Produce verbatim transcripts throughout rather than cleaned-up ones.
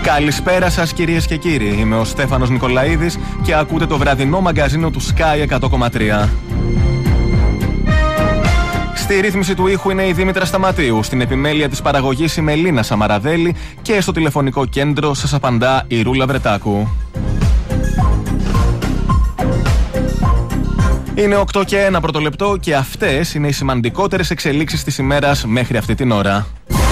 Καλησπέρα σας κυρίες και κύριοι, είμαι ο Στέφανος Νικολαίδης και ακούτε το βραδινό μαγκαζίνο του Sky εκατό κόμμα τρία. Στη ρύθμιση του ήχου είναι η Δήμητρα Σταματίου, στην επιμέλεια της παραγωγής η Μελίνα Σαμαραδέλη και στο τηλεφωνικό κέντρο σας απαντά η Ρούλα Βρετάκου. Είναι οκτώ και ένα πρώτο λεπτό και αυτές είναι οι σημαντικότερες εξελίξεις της ημέρας μέχρι αυτή την ώρα.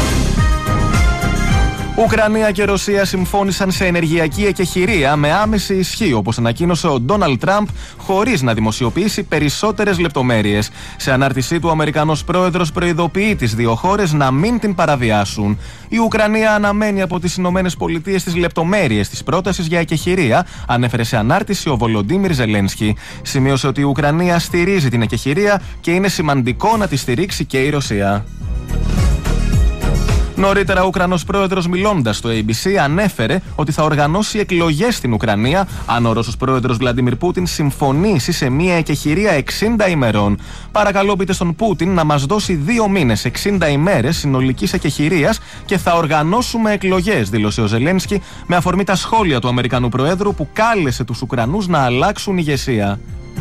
Ουκρανία και Ρωσία συμφώνησαν σε ενεργειακή εκεχηρία με άμεση ισχύ, όπως ανακοίνωσε ο Ντόναλντ Τραμπ, χωρίς να δημοσιοποιήσει περισσότερες λεπτομέρειες. Σε ανάρτησή του, ο Αμερικανός πρόεδρος προειδοποιεί τις δύο χώρες να μην την παραβιάσουν. Η Ουκρανία αναμένει από τις Ηνωμένες Πολιτείες τις λεπτομέρειες της πρότασης για εκεχηρία, ανέφερε σε ανάρτηση ο Βολοντίμιρ Ζελένσκι. Σημείωσε ότι η Ουκρανία στηρίζει την εκεχηρία και είναι σημαντικό να τη στηρίξει και η Ρωσία. Νωρίτερα, ο Ουκρανός πρόεδρος, μιλώντας στο έι μπι σι, ανέφερε ότι θα οργανώσει εκλογές στην Ουκρανία αν ο Ρώσος πρόεδρος Βλαντίμιρ Πούτιν συμφωνήσει σε μια εκεχηρία εξήντα ημερών. Παρακαλώ, πείτε στον Πούτιν να μας δώσει δύο μήνες, εξήντα ημέρες συνολικής εκεχηρίας και θα οργανώσουμε εκλογές, δήλωσε ο Ζελένσκι με αφορμή τα σχόλια του Αμερικανού Προέδρου που κάλεσε τους Ουκρανούς να αλλάξουν ηγεσία.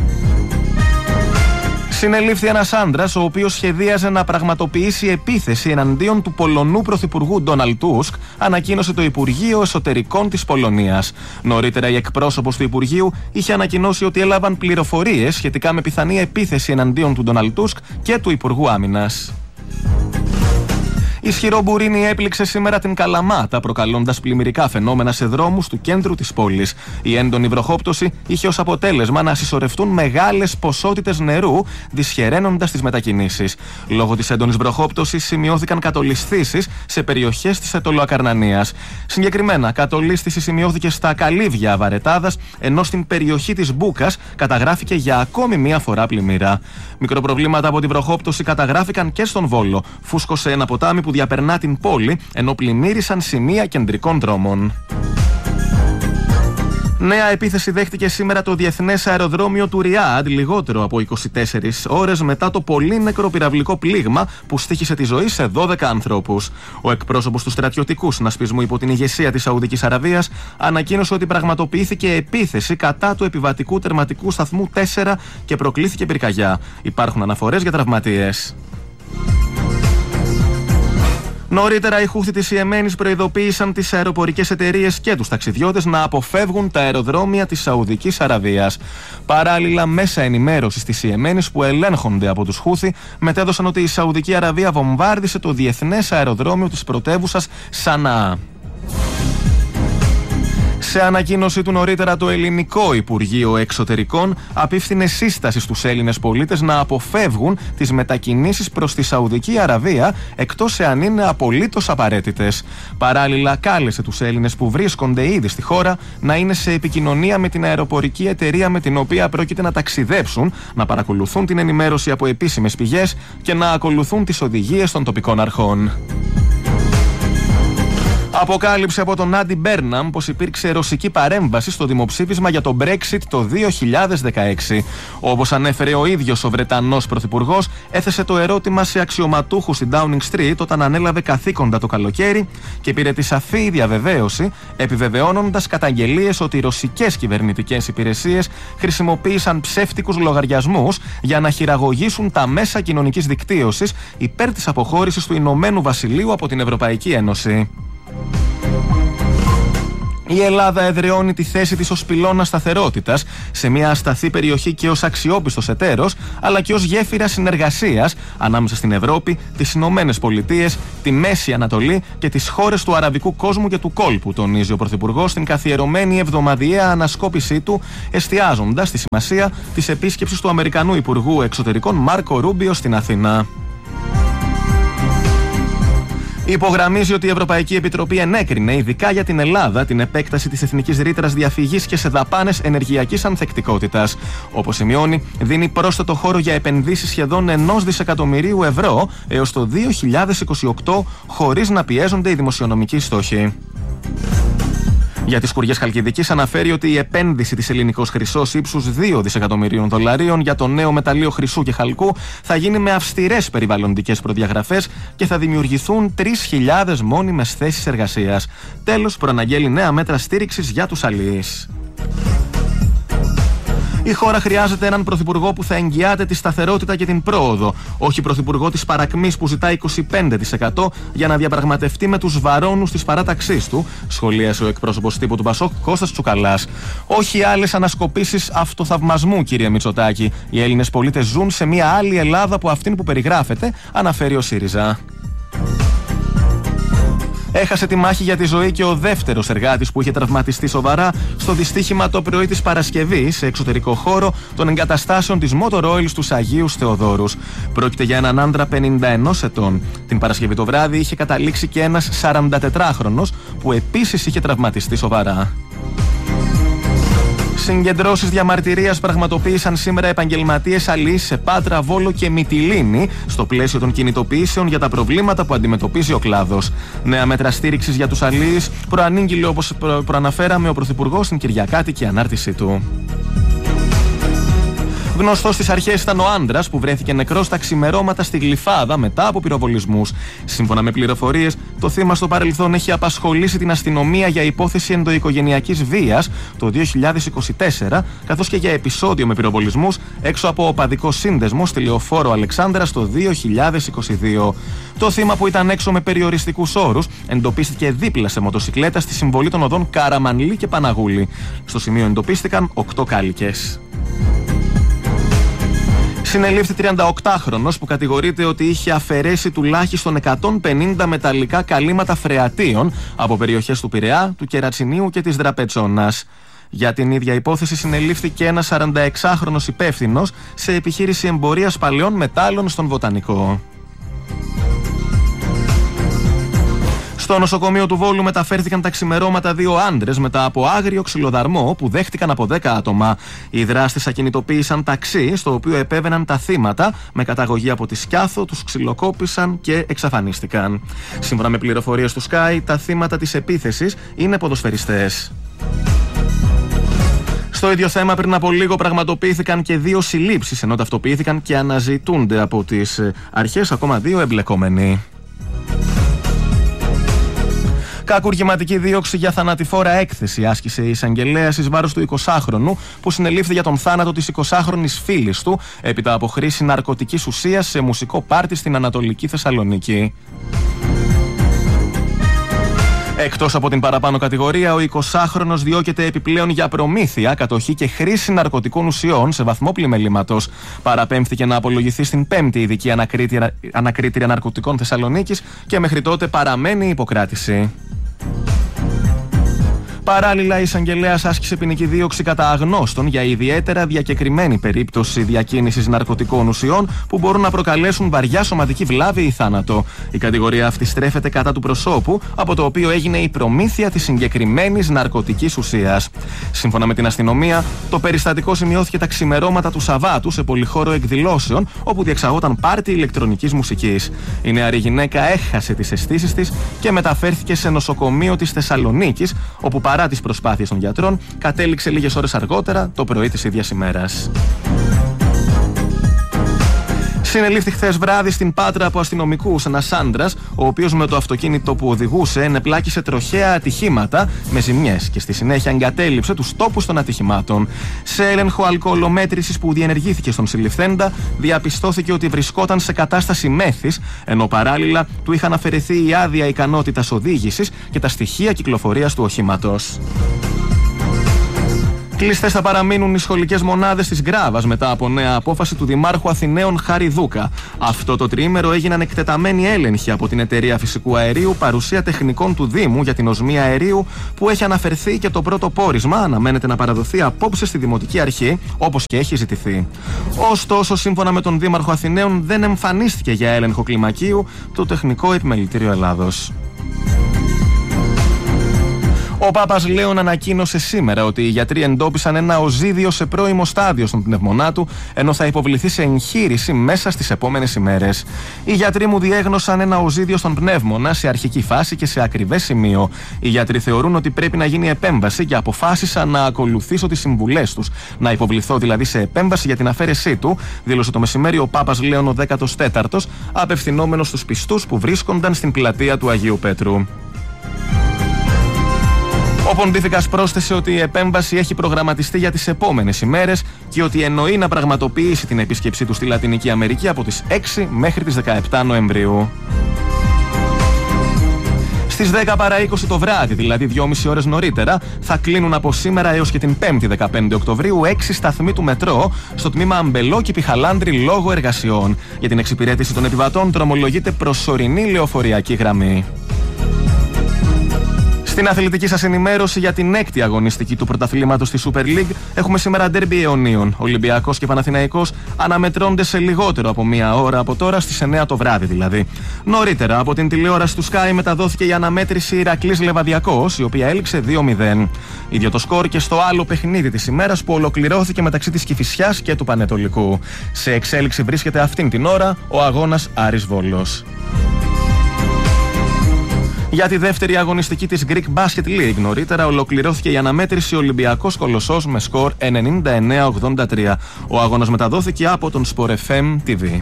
Συνελήφθη ένας άντρας ο οποίος σχεδίαζε να πραγματοποιήσει επίθεση εναντίον του Πολωνού Πρωθυπουργού Ντόναλντ Τούσκ, ανακοίνωσε το Υπουργείο Εσωτερικών της Πολωνίας. Νωρίτερα, η εκπρόσωπος του Υπουργείου είχε ανακοινώσει ότι έλαβαν πληροφορίες σχετικά με πιθανή επίθεση εναντίον του Ντόναλντ Τούσκ και του Υπουργού Άμυνας. Ισχυρό μπουρίνι έπληξε σήμερα την Καλαμάτα, προκαλώντας πλημμυρικά φαινόμενα σε δρόμους του κέντρου της πόλης. Η έντονη βροχόπτωση είχε ως αποτέλεσμα να συσσωρευτούν μεγάλες ποσότητες νερού, δυσχεραίνοντας τις μετακινήσεις. Λόγω της έντονης βροχόπτωσης σημειώθηκαν κατολισθήσεις σε περιοχές της Αιτωλοακαρνανίας. Συγκεκριμένα, κατολίσθηση σημειώθηκε στα Καλύβια Βαρετάδας, ενώ στην περιοχή της Μπούκας καταγράφηκε για ακόμη μία φορά πλημμύρα. Μικροπροβλήματα από τη βροχόπτωση καταγράφηκαν και στον Βόλο. Φούσκωσε ένα ποτάμι που διαπερνά την πόλη, ενώ πλημμύρισαν σημεία κεντρικών δρόμων. Νέα επίθεση δέχτηκε σήμερα το διεθνές αεροδρόμιο του Ριάντ, λιγότερο από είκοσι τέσσερις ώρες μετά το πολύ νεκροπυραυλικό πλήγμα που στοίχησε τη ζωή σε δώδεκα ανθρώπους. Ο εκπρόσωπος του στρατιωτικού συνασπισμού υπό την ηγεσία της Σαουδικής Αραβίας ανακοίνωσε ότι πραγματοποιήθηκε επίθεση κατά του επιβατικού τερματικού σταθμού τέσσερα και προκλήθηκε πυρκαγιά. Υπάρχουν αναφορές για τραυματίες. Νωρίτερα, οι Χούθι της Ιεμένης προειδοποίησαν τις αεροπορικές εταιρείες και τους ταξιδιώτες να αποφεύγουν τα αεροδρόμια της Σαουδικής Αραβίας. Παράλληλα, μέσα ενημέρωσης της Ιεμένης που ελέγχονται από τους Χούθι μετέδωσαν ότι η Σαουδική Αραβία βομβάρδισε το διεθνές αεροδρόμιο της πρωτεύουσας Σαναά. Σε ανακοίνωσή του νωρίτερα, το Ελληνικό Υπουργείο Εξωτερικών απίφθινε σύσταση στους Έλληνες πολίτες να αποφεύγουν τις μετακινήσεις προς τη Σαουδική Αραβία, εκτός εάν είναι απολύτως απαραίτητες. Παράλληλα, κάλεσε τους Έλληνες που βρίσκονται ήδη στη χώρα να είναι σε επικοινωνία με την αεροπορική εταιρεία με την οποία πρόκειται να ταξιδέψουν, να παρακολουθούν την ενημέρωση από επίσημες πηγές και να ακολουθούν τις οδηγίες των τοπικών αρχών. Αποκάλυψε από τον Άντι Μπέρναμ πως υπήρξε ρωσική παρέμβαση στο δημοψήφισμα για το Brexit το δύο χιλιάδες δεκαέξι. Όπως ανέφερε ο ίδιος ο Βρετανός Πρωθυπουργός, έθεσε το ερώτημα σε αξιωματούχους στην Downing Street όταν ανέλαβε καθήκοντα το καλοκαίρι και πήρε τη σαφή διαβεβαίωση, επιβεβαιώνοντας καταγγελίες ότι οι ρωσικές κυβερνητικές υπηρεσίες χρησιμοποίησαν ψεύτικους λογαριασμούς για να χειραγωγήσουν τα μέσα κοινωνικής δικτύωσης υπέρ της αποχώρησης του Ηνωμένου Βασιλείου από την Ευρωπαϊκή Ένωση. Η Ελλάδα εδραιώνει τη θέση της ως πυλώνα σταθερότητας σε μια ασταθή περιοχή και ως αξιόπιστος εταίρος, αλλά και ως γέφυρα συνεργασίας ανάμεσα στην Ευρώπη, τις Ηνωμένες Πολιτείες, τη Μέση Ανατολή και τις χώρες του αραβικού κόσμου και του κόλπου, τονίζει ο Πρωθυπουργός στην καθιερωμένη εβδομαδιαία ανασκόπησή του, εστιάζοντας στη σημασία της επίσκεψης του Αμερικανού Υπουργού Εξωτερικών Μάρκο Ρούμπιο στην Αθήνα. Υπογραμμίζει ότι η Ευρωπαϊκή Επιτροπή ενέκρινε ειδικά για την Ελλάδα την επέκταση της εθνικής ρήτρας διαφυγής και σε δαπάνες ενεργειακής ανθεκτικότητας. Όπως σημειώνει, δίνει πρόσθετο χώρο για επενδύσεις σχεδόν ενός δισεκατομμυρίου ευρώ έως το δύο χιλιάδες είκοσι οκτώ, χωρίς να πιέζονται οι δημοσιονομικοί στόχοι. Για τις Σκουριές Χαλκιδικής αναφέρει ότι η επένδυση της Ελληνικός Χρυσός ύψους δύο δισεκατομμυρίων δολαρίων για το νέο μεταλλείο χρυσού και χαλκού θα γίνει με αυστηρές περιβαλλοντικές προδιαγραφές και θα δημιουργηθούν τρεις χιλιάδες μόνιμες θέσεις εργασίας. Τέλος, προαναγγέλει νέα μέτρα στήριξης για τους αλληλείς. Η χώρα χρειάζεται έναν πρωθυπουργό που θα εγγυάται τη σταθερότητα και την πρόοδο, όχι πρωθυπουργό της παρακμής που ζητά είκοσι πέντε τοις εκατό για να διαπραγματευτεί με τους βαρώνους της παράταξής του, σχολίασε ο εκπρόσωπος τύπου του Πασόκ Κώστας Τσουκαλάς. Όχι άλλες ανασκοπήσεις αυτοθαυμασμού, κύριε Μητσοτάκη. Οι Έλληνες πολίτες ζουν σε μια άλλη Ελλάδα από αυτήν που περιγράφεται, αναφέρει ο ΣΥΡΙΖΑ. Έχασε τη μάχη για τη ζωή και ο δεύτερος εργάτης που είχε τραυματιστεί σοβαρά στο δυστύχημα το πρωί της Παρασκευής σε εξωτερικό χώρο των εγκαταστάσεων της Motor Oil στους Αγίους Θεοδόρους. Πρόκειται για έναν άντρα πενήντα ενός ετών. Την Παρασκευή το βράδυ είχε καταλήξει και ένας σαραντατετράχρονος που επίσης είχε τραυματιστεί σοβαρά. Συγκεντρώσεις διαμαρτυρίας πραγματοποίησαν σήμερα επαγγελματίες αλληλείς σε Πάτρα, Βόλο και Μυτιλήνη στο πλαίσιο των κινητοποιήσεων για τα προβλήματα που αντιμετωπίζει ο κλάδος. Νέα μέτρα στήριξης για τους αλληλείς προανήγγειλε, όπως προ- προαναφέραμε, ο Πρωθυπουργός στην Κυριακάτικη ανάρτησή του. Γνωστός στις αρχές ήταν ο άντρας που βρέθηκε νεκρός τα ξημερώματα στη Γλυφάδα μετά από πυροβολισμούς. Σύμφωνα με πληροφορίες, το θύμα στο παρελθόν έχει απασχολήσει την αστυνομία για υπόθεση ενδοοικογενειακής βίας το δύο χιλιάδες είκοσι τέσσερα, καθώς και για επεισόδιο με πυροβολισμούς έξω από οπαδικό σύνδεσμο στη Λεωφόρο Αλεξάνδρας το δύο χιλιάδες είκοσι δύο. Το θύμα, που ήταν έξω με περιοριστικούς όρους, εντοπίστηκε δίπλα σε μοτοσικλέτα στη συμβολή των οδών Καραμανλή και Παναγούλη. Στο σημείο εντοπίστηκαν οκτώ κάλικες. Συνελήφθη τριανταοκτάχρονος που κατηγορείται ότι είχε αφαιρέσει τουλάχιστον εκατόν πενήντα μεταλλικά καλύματα φρεατίων από περιοχές του Πειραιά, του Κερατσινίου και της Δραπετσόνας. Για την ίδια υπόθεση συνελήφθηκε ένας σαρανταεξάχρονος υπεύθυνος σε επιχείρηση εμπορίας παλαιών μετάλλων στον Βοτανικό. Στο νοσοκομείο του Βόλου μεταφέρθηκαν τα ξημερώματα δύο άντρες μετά από άγριο ξυλοδαρμό που δέχτηκαν από δέκα άτομα. Οι δράστες ακινητοποίησαν ταξί στο οποίο επέβαιναν τα θύματα με καταγωγή από τη Σκιάθο, τους ξυλοκόπησαν και εξαφανίστηκαν. Σύμφωνα με πληροφορίες του Sky, τα θύματα της επίθεσης είναι ποδοσφαιριστές. Στο ίδιο θέμα, πριν από λίγο πραγματοποιήθηκαν και δύο συλλήψεις, ενώ ταυτοποιήθηκαν και αναζητούνται από τις αρχές ακόμα δύο εμπλεκόμενοι. Κακουργηματική δίωξη για θανατηφόρα έκθεση άσκησε η εισαγγελέας εις βάρος του εικοσάχρονου που συνελήφθη για τον θάνατο της εικοσάχρονης φίλης του έπειτα από χρήση ναρκωτικής ουσίας σε μουσικό πάρτι στην Ανατολική Θεσσαλονίκη. Εκτός από την παραπάνω κατηγορία, ο εικοσάχρονος διώκεται επιπλέον για προμήθεια, κατοχή και χρήση ναρκωτικών ουσιών σε βαθμό πλημελήματος. Παραπέμφθηκε να απολογηθεί στην πέμπτη ειδική ανακρίτρια, ανακρίτρια ναρκωτικών Θεσσαλονίκης και μέχρι τότε παραμένει υποκράτηση. Παράλληλα, η εισαγγελέας άσκησε ποινική δίωξη κατά αγνώστων για ιδιαίτερα διακεκριμένη περίπτωση διακίνησης ναρκωτικών ουσιών που μπορούν να προκαλέσουν βαριά σωματική βλάβη ή θάνατο. Η κατηγορία αυτή στρέφεται κατά του προσώπου, από το οποίο έγινε η προμήθεια της συγκεκριμένης ναρκωτικής ουσίας. Σύμφωνα με την αστυνομία, το περιστατικό σημειώθηκε τα ξημερώματα του Σαββάτου σε πολυχώρο εκδηλώσεων, όπου διεξαγόταν πάρτι ηλεκτρονικής μουσικής. Η νεαρή γυναίκα έχασε τις αισθήσεις της και μεταφέρθηκε σε νοσοκομείο της Θεσσαλονίκης, όπου παρά τις προσπάθειες των γιατρών, κατέληξε λίγες ώρες αργότερα το πρωί της ίδιας ημέρας. Συνελήφθη χθες βράδυ στην Πάτρα από αστυνομικούς ένας άντρας, ο οποίος με το αυτοκίνητο που οδηγούσε ενεπλάκησε τροχαία ατυχήματα με ζημιές και στη συνέχεια εγκατέλειψε τους τόπους των ατυχημάτων. Σε έλεγχο αλκοολομέτρησης που διενεργήθηκε στον συλληφθέντα, διαπιστώθηκε ότι βρισκόταν σε κατάσταση μέθης, ενώ παράλληλα του είχαν αφαιρεθεί η άδεια ικανότητας οδήγησης και τα στοιχεία κυκλοφορίας του οχήματος. Κλειστές θα παραμείνουν οι σχολικές μονάδες της Γκράβας μετά από νέα απόφαση του Δημάρχου Αθηναίων Χάρη Δούκα. Αυτό το τριήμερο έγιναν εκτεταμένοι έλεγχοι από την Εταιρεία Φυσικού Αερίου, παρουσία τεχνικών του Δήμου για την οσμία αερίου, που έχει αναφερθεί και το πρώτο πόρισμα αναμένεται να παραδοθεί απόψε στη Δημοτική Αρχή, όπως και έχει ζητηθεί. Ωστόσο, σύμφωνα με τον Δήμαρχο Αθηναίων, δεν εμφανίστηκε για έλεγχο κλιμακίου το Τεχνικό Επιμελητήριο Ελλάδος. Ο Πάπας Λέων ανακοίνωσε σήμερα ότι οι γιατροί εντόπισαν ένα οζίδιο σε πρώιμο στάδιο στον πνευμονά του, ενώ θα υποβληθεί σε εγχείρηση μέσα στις επόμενες ημέρες. Οι γιατροί μου διέγνωσαν ένα οζίδιο στον πνεύμονα σε αρχική φάση και σε ακριβές σημείο. Οι γιατροί θεωρούν ότι πρέπει να γίνει επέμβαση και αποφάσισαν να ακολουθήσω τις συμβουλές τους. Να υποβληθώ δηλαδή σε επέμβαση για την αφαίρεσή του, δήλωσε το μεσημέρι ο Πάπας Λέων ο δέκατος τέταρτος, απευθυνόμενος στους πιστούς που βρίσκονταν στην πλατεία του Αγίου Πέτρου. Ο Ποντίφικας πρόσθεσε ότι η επέμβαση έχει προγραμματιστεί για τις επόμενες ημέρες και ότι εννοεί να πραγματοποιήσει την επίσκεψή του στη Λατινική Αμερική από τις έξι μέχρι τις δεκαεπτά Νοεμβρίου. Στις δέκα παρά είκοσι το βράδυ, δηλαδή δυόμιση ώρες νωρίτερα, θα κλείνουν από σήμερα έως και την πέμπτη δεκαπέντε Οκτωβρίου έξι σταθμοί του μετρό στο τμήμα Αμπελόκηπη Χαλάνδρη λόγω εργασιών. Για την εξυπηρέτηση των επιβατών δρομολογείται προσωρινή λεωφορειακή γραμμή. Στην αθλητική σας ενημέρωση για την έκτη αγωνιστική του πρωταθλήματος στη Super League έχουμε σήμερα ντέρμπι αιωνίων. Ολυμπιακός και Παναθηναϊκός αναμετρώνται σε λιγότερο από μία ώρα από τώρα, στις εννέα το βράδυ δηλαδή. Νωρίτερα από την τηλεόραση του Sky μεταδόθηκε η αναμέτρηση Ηρακλής Λεβαδιακός, η οποία έληξε δύο μηδέν. Ίδιο το σκορ και στο άλλο παιχνίδι της ημέρας που ολοκληρώθηκε μεταξύ της Κηφισιάς και του Πανετολικού. Σε εξέλιξη βρίσκεται αυτήν την ώρα ο αγώνας Άρης Βόλος. Για τη δεύτερη αγωνιστική της Greek Basket League νωρίτερα ολοκληρώθηκε η αναμέτρηση Ολυμπιακός Κολοσσός με σκορ ενενήντα εννέα ογδόντα τρία. Ο αγώνας μεταδόθηκε από τον Sport εφ εμ τι βι.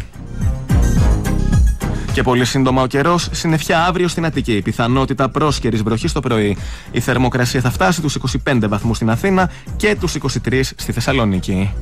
Και πολύ σύντομα ο καιρός, συννεφιά αύριο στην Αττική. Πιθανότητα πρόσκαιρης βροχής το πρωί. Η θερμοκρασία θα φτάσει τους είκοσι πέντε βαθμούς στην Αθήνα και τους είκοσι τρεις στη Θεσσαλονίκη.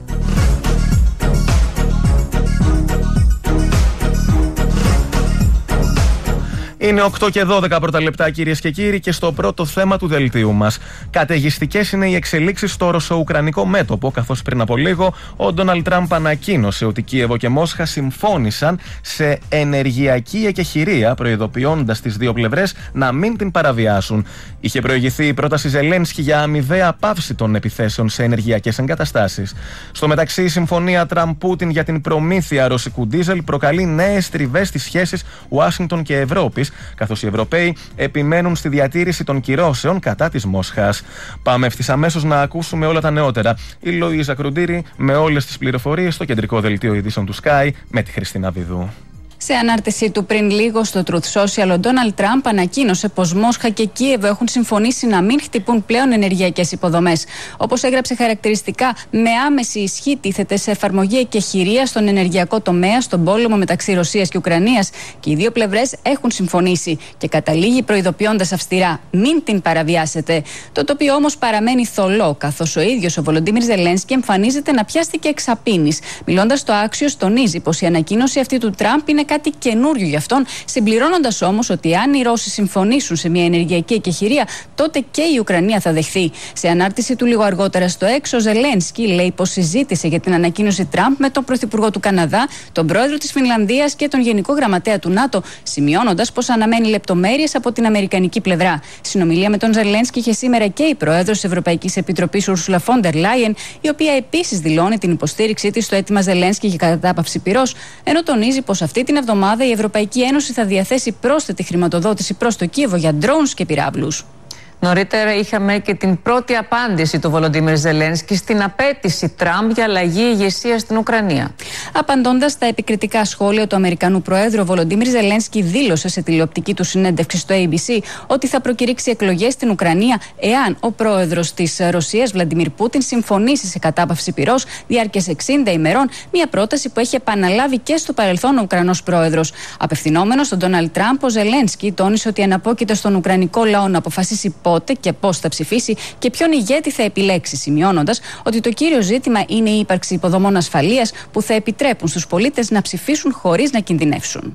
Είναι οκτώ και δώδεκα πρώτα λεπτά, κυρίες και κύριοι, και στο πρώτο θέμα του δελτίου μας. Καταιγιστικές είναι οι εξελίξεις στο ρωσο-ουκρανικό μέτωπο, καθώς πριν από λίγο ο Ντόναλντ Τραμπ ανακοίνωσε ότι Κίεβο και Μόσχα συμφώνησαν σε ενεργειακή εκεχηρία, προειδοποιώντας τις δύο πλευρές να μην την παραβιάσουν. Είχε προηγηθεί η πρόταση Ζελένσκι για αμοιβαία πάυση των επιθέσεων σε ενεργειακές εγκαταστάσεις. Στο μεταξύ, η συμφωνία Τραμπ-Πούτιν για την προμήθεια ρωσικού ντίζελ προκαλεί νέες τριβές στις σχέσεις Ουάσιγκτον και Ευρώπης, καθώς οι Ευρωπαίοι επιμένουν στη διατήρηση των κυρώσεων κατά της Μόσχας. Πάμε ευθύς αμέσως να ακούσουμε όλα τα νεότερα. Η Λοΐζα Κρουντήρη με όλες τις πληροφορίες στο κεντρικό δελτίο ειδήσεων του Sky με τη Χριστίνα Βιδού. Σε ανάρτησή του πριν λίγο στο Truth Social, ο Ντόναλντ Τραμπ ανακοίνωσε πως Μόσχα και Κίεβο έχουν συμφωνήσει να μην χτυπούν πλέον ενεργειακές υποδομές. Όπως έγραψε χαρακτηριστικά, με άμεση ισχύ τίθεται σε εφαρμογή εκεχηρία στον ενεργειακό τομέα στον πόλεμο μεταξύ Ρωσίας και Ουκρανίας και οι δύο πλευρές έχουν συμφωνήσει. Και καταλήγει προειδοποιώντας αυστηρά: μην την παραβιάσετε. Το τοπίο όμως παραμένει θολό, καθώς ο ίδιος ο Βολοντίμιρ Ζελένσκι εμφανίζεται να πιάστηκε εξαπίνης. Μιλώντας στο Axios, τονίζει πως η ανακοίνωση αυτή του Τραμπ είναι κάτι καινούριο για αυτόν, συμπληρώνοντας όμως ότι αν οι Ρώσοι συμφωνήσουν σε μια ενεργειακή εκεχηρία, τότε και η Ουκρανία θα δεχθεί. Σε ανάρτηση του λίγο αργότερα στο X, ο Ζελένσκι λέει πως συζήτησε για την ανακοίνωση Τραμπ με τον Πρωθυπουργό του Καναδά, τον Πρόεδρο της Φινλανδίας και τον Γενικό Γραμματέα του ΝΑΤΟ, σημειώνοντας πως αναμένει λεπτομέρειες από την αμερικανική πλευρά. Συνομιλία με τον Ζελένσκι είχε σήμερα και η Πρόεδρος της Ευρωπαϊκής Επιτροπής Ursula von der Leyen, η οποία επίσης δηλώνει την υποστήριξή της στο αίτημα Ζελένσκι για κατάπαυση πυρός, ενώ τονίζει πως αυτή την εβδομάδα η Ευρωπαϊκή Ένωση θα διαθέσει πρόσθετη χρηματοδότηση προς το Κίεβο για drones και πυράβλους. Νωρίτερα είχαμε και την πρώτη απάντηση του Βολοντίμιρ Ζελένσκι στην απέτηση Τραμπ για αλλαγή ηγεσίας στην Ουκρανία. Απαντώντας στα επικριτικά σχόλια του Αμερικανού Προέδρου, ο Βολοντίμιρ Ζελένσκι δήλωσε σε τηλεοπτική του συνέντευξη στο έι μπι σι ότι θα προκηρύξει εκλογές στην Ουκρανία εάν ο πρόεδρος της Ρωσίας, Βλαντιμίρ Πούτιν, συμφωνήσει σε κατάπαυση πυρός διάρκειας εξήντα ημερών, μια πρόταση που έχει επαναλάβει και στο παρελθόν ο Ουκρανός πρόεδρος. Απευθυνόμενος στον Ντόναλντ Τραμπ, ο Ζελένσκι τόνισε ότι αναπόκειται στον Ουκρανικό λαό να αποφασίσει πότε και πώς θα ψηφίσει και ποιον ηγέτη θα επιλέξει, σημειώνοντας ότι το κύριο ζήτημα είναι η ύπαρξη υποδομών ασφαλείας που θα επιτρέπουν στους πολίτες να ψηφίσουν χωρίς να κινδυνεύσουν.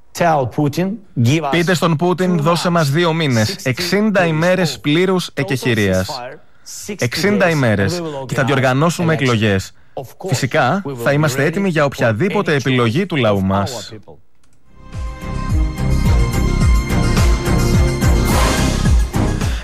Πείτε στον Πούτιν, δώσε μας δύο μήνες, εξήντα ημέρες πλήρους εκεχηρίας. εξήντα ημέρες και θα διοργανώσουμε εκλογές. Φυσικά θα είμαστε έτοιμοι για οποιαδήποτε επιλογή του λαού μας.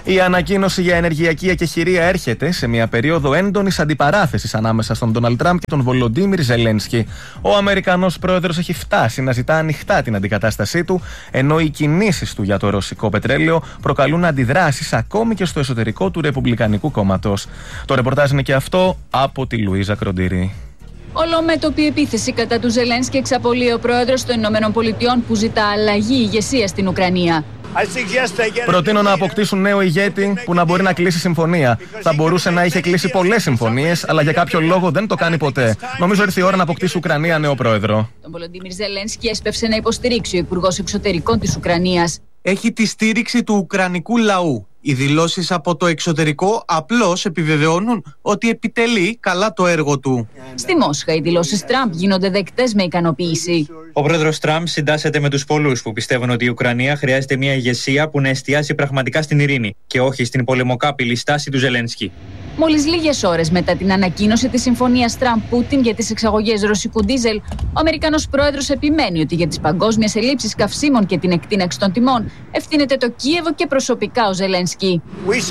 Η ανακοίνωση για ενεργειακή εκεχηρία έρχεται σε μια περίοδο έντονης αντιπαράθεσης ανάμεσα στον Ντόναλντ Τραμπ και τον Βολοντίμιρ Ζελένσκι. Ο Αμερικανός πρόεδρος έχει φτάσει να ζητά ανοιχτά την αντικατάστασή του, ενώ οι κινήσεις του για το ρωσικό πετρέλαιο προκαλούν αντιδράσεις ακόμη και στο εσωτερικό του Ρεπουμπλικανικού κόμματος. Το ρεπορτάζ είναι και αυτό από τη Λουίζα Κροντήρη. Ολομέτωπη επίθεση κατά του Ζελένσκι εξαπολύει ο πρόεδρος των Ηνωμένων Πολιτειών που ζητά αλλαγή ηγεσίας στην Ουκρανία. Προτείνω να αποκτήσουν νέο ηγέτη που να μπορεί να κλείσει συμφωνία. Θα μπορούσε να είχε κλείσει πολλές συμφωνίες, αλλά για κάποιο λόγο δεν το κάνει ποτέ. Νομίζω ήρθε η ώρα να αποκτήσει η Ουκρανία νέο πρόεδρο. Τον Βολοντίμιρ Ζελένσκι έσπευσε να υποστηρίξει ο Υπουργός Εξωτερικών της Ουκρανίας. Έχει τη στήριξη του ουκρανικού λαού. Οι δηλώσεις από το εξωτερικό απλώς επιβεβαιώνουν ότι επιτελεί καλά το έργο του. Στη Μόσχα, οι δηλώσεις Τραμπ γίνονται δεκτές με ικανοποίηση. Ο πρόεδρος Τραμπ συντάσσεται με τους πολλούς που πιστεύουν ότι η Ουκρανία χρειάζεται μια ηγεσία που να εστιάσει πραγματικά στην ειρήνη και όχι στην πολεμοκάπηλη στάση του Ζελένσκι. Μόλις λίγες ώρες μετά την ανακοίνωση της συμφωνίας Τραμπ-Πούτιν για τις εξαγωγές ρωσικού ντίζελ, ο Αμερικανός πρόεδρος επιμένει ότι για τις παγκόσμιες ελλείψεις καυσίμων και την εκτείναξη των τιμών ευθύνεται το Κίεβο και προσωπικά ο Ζελένσκι.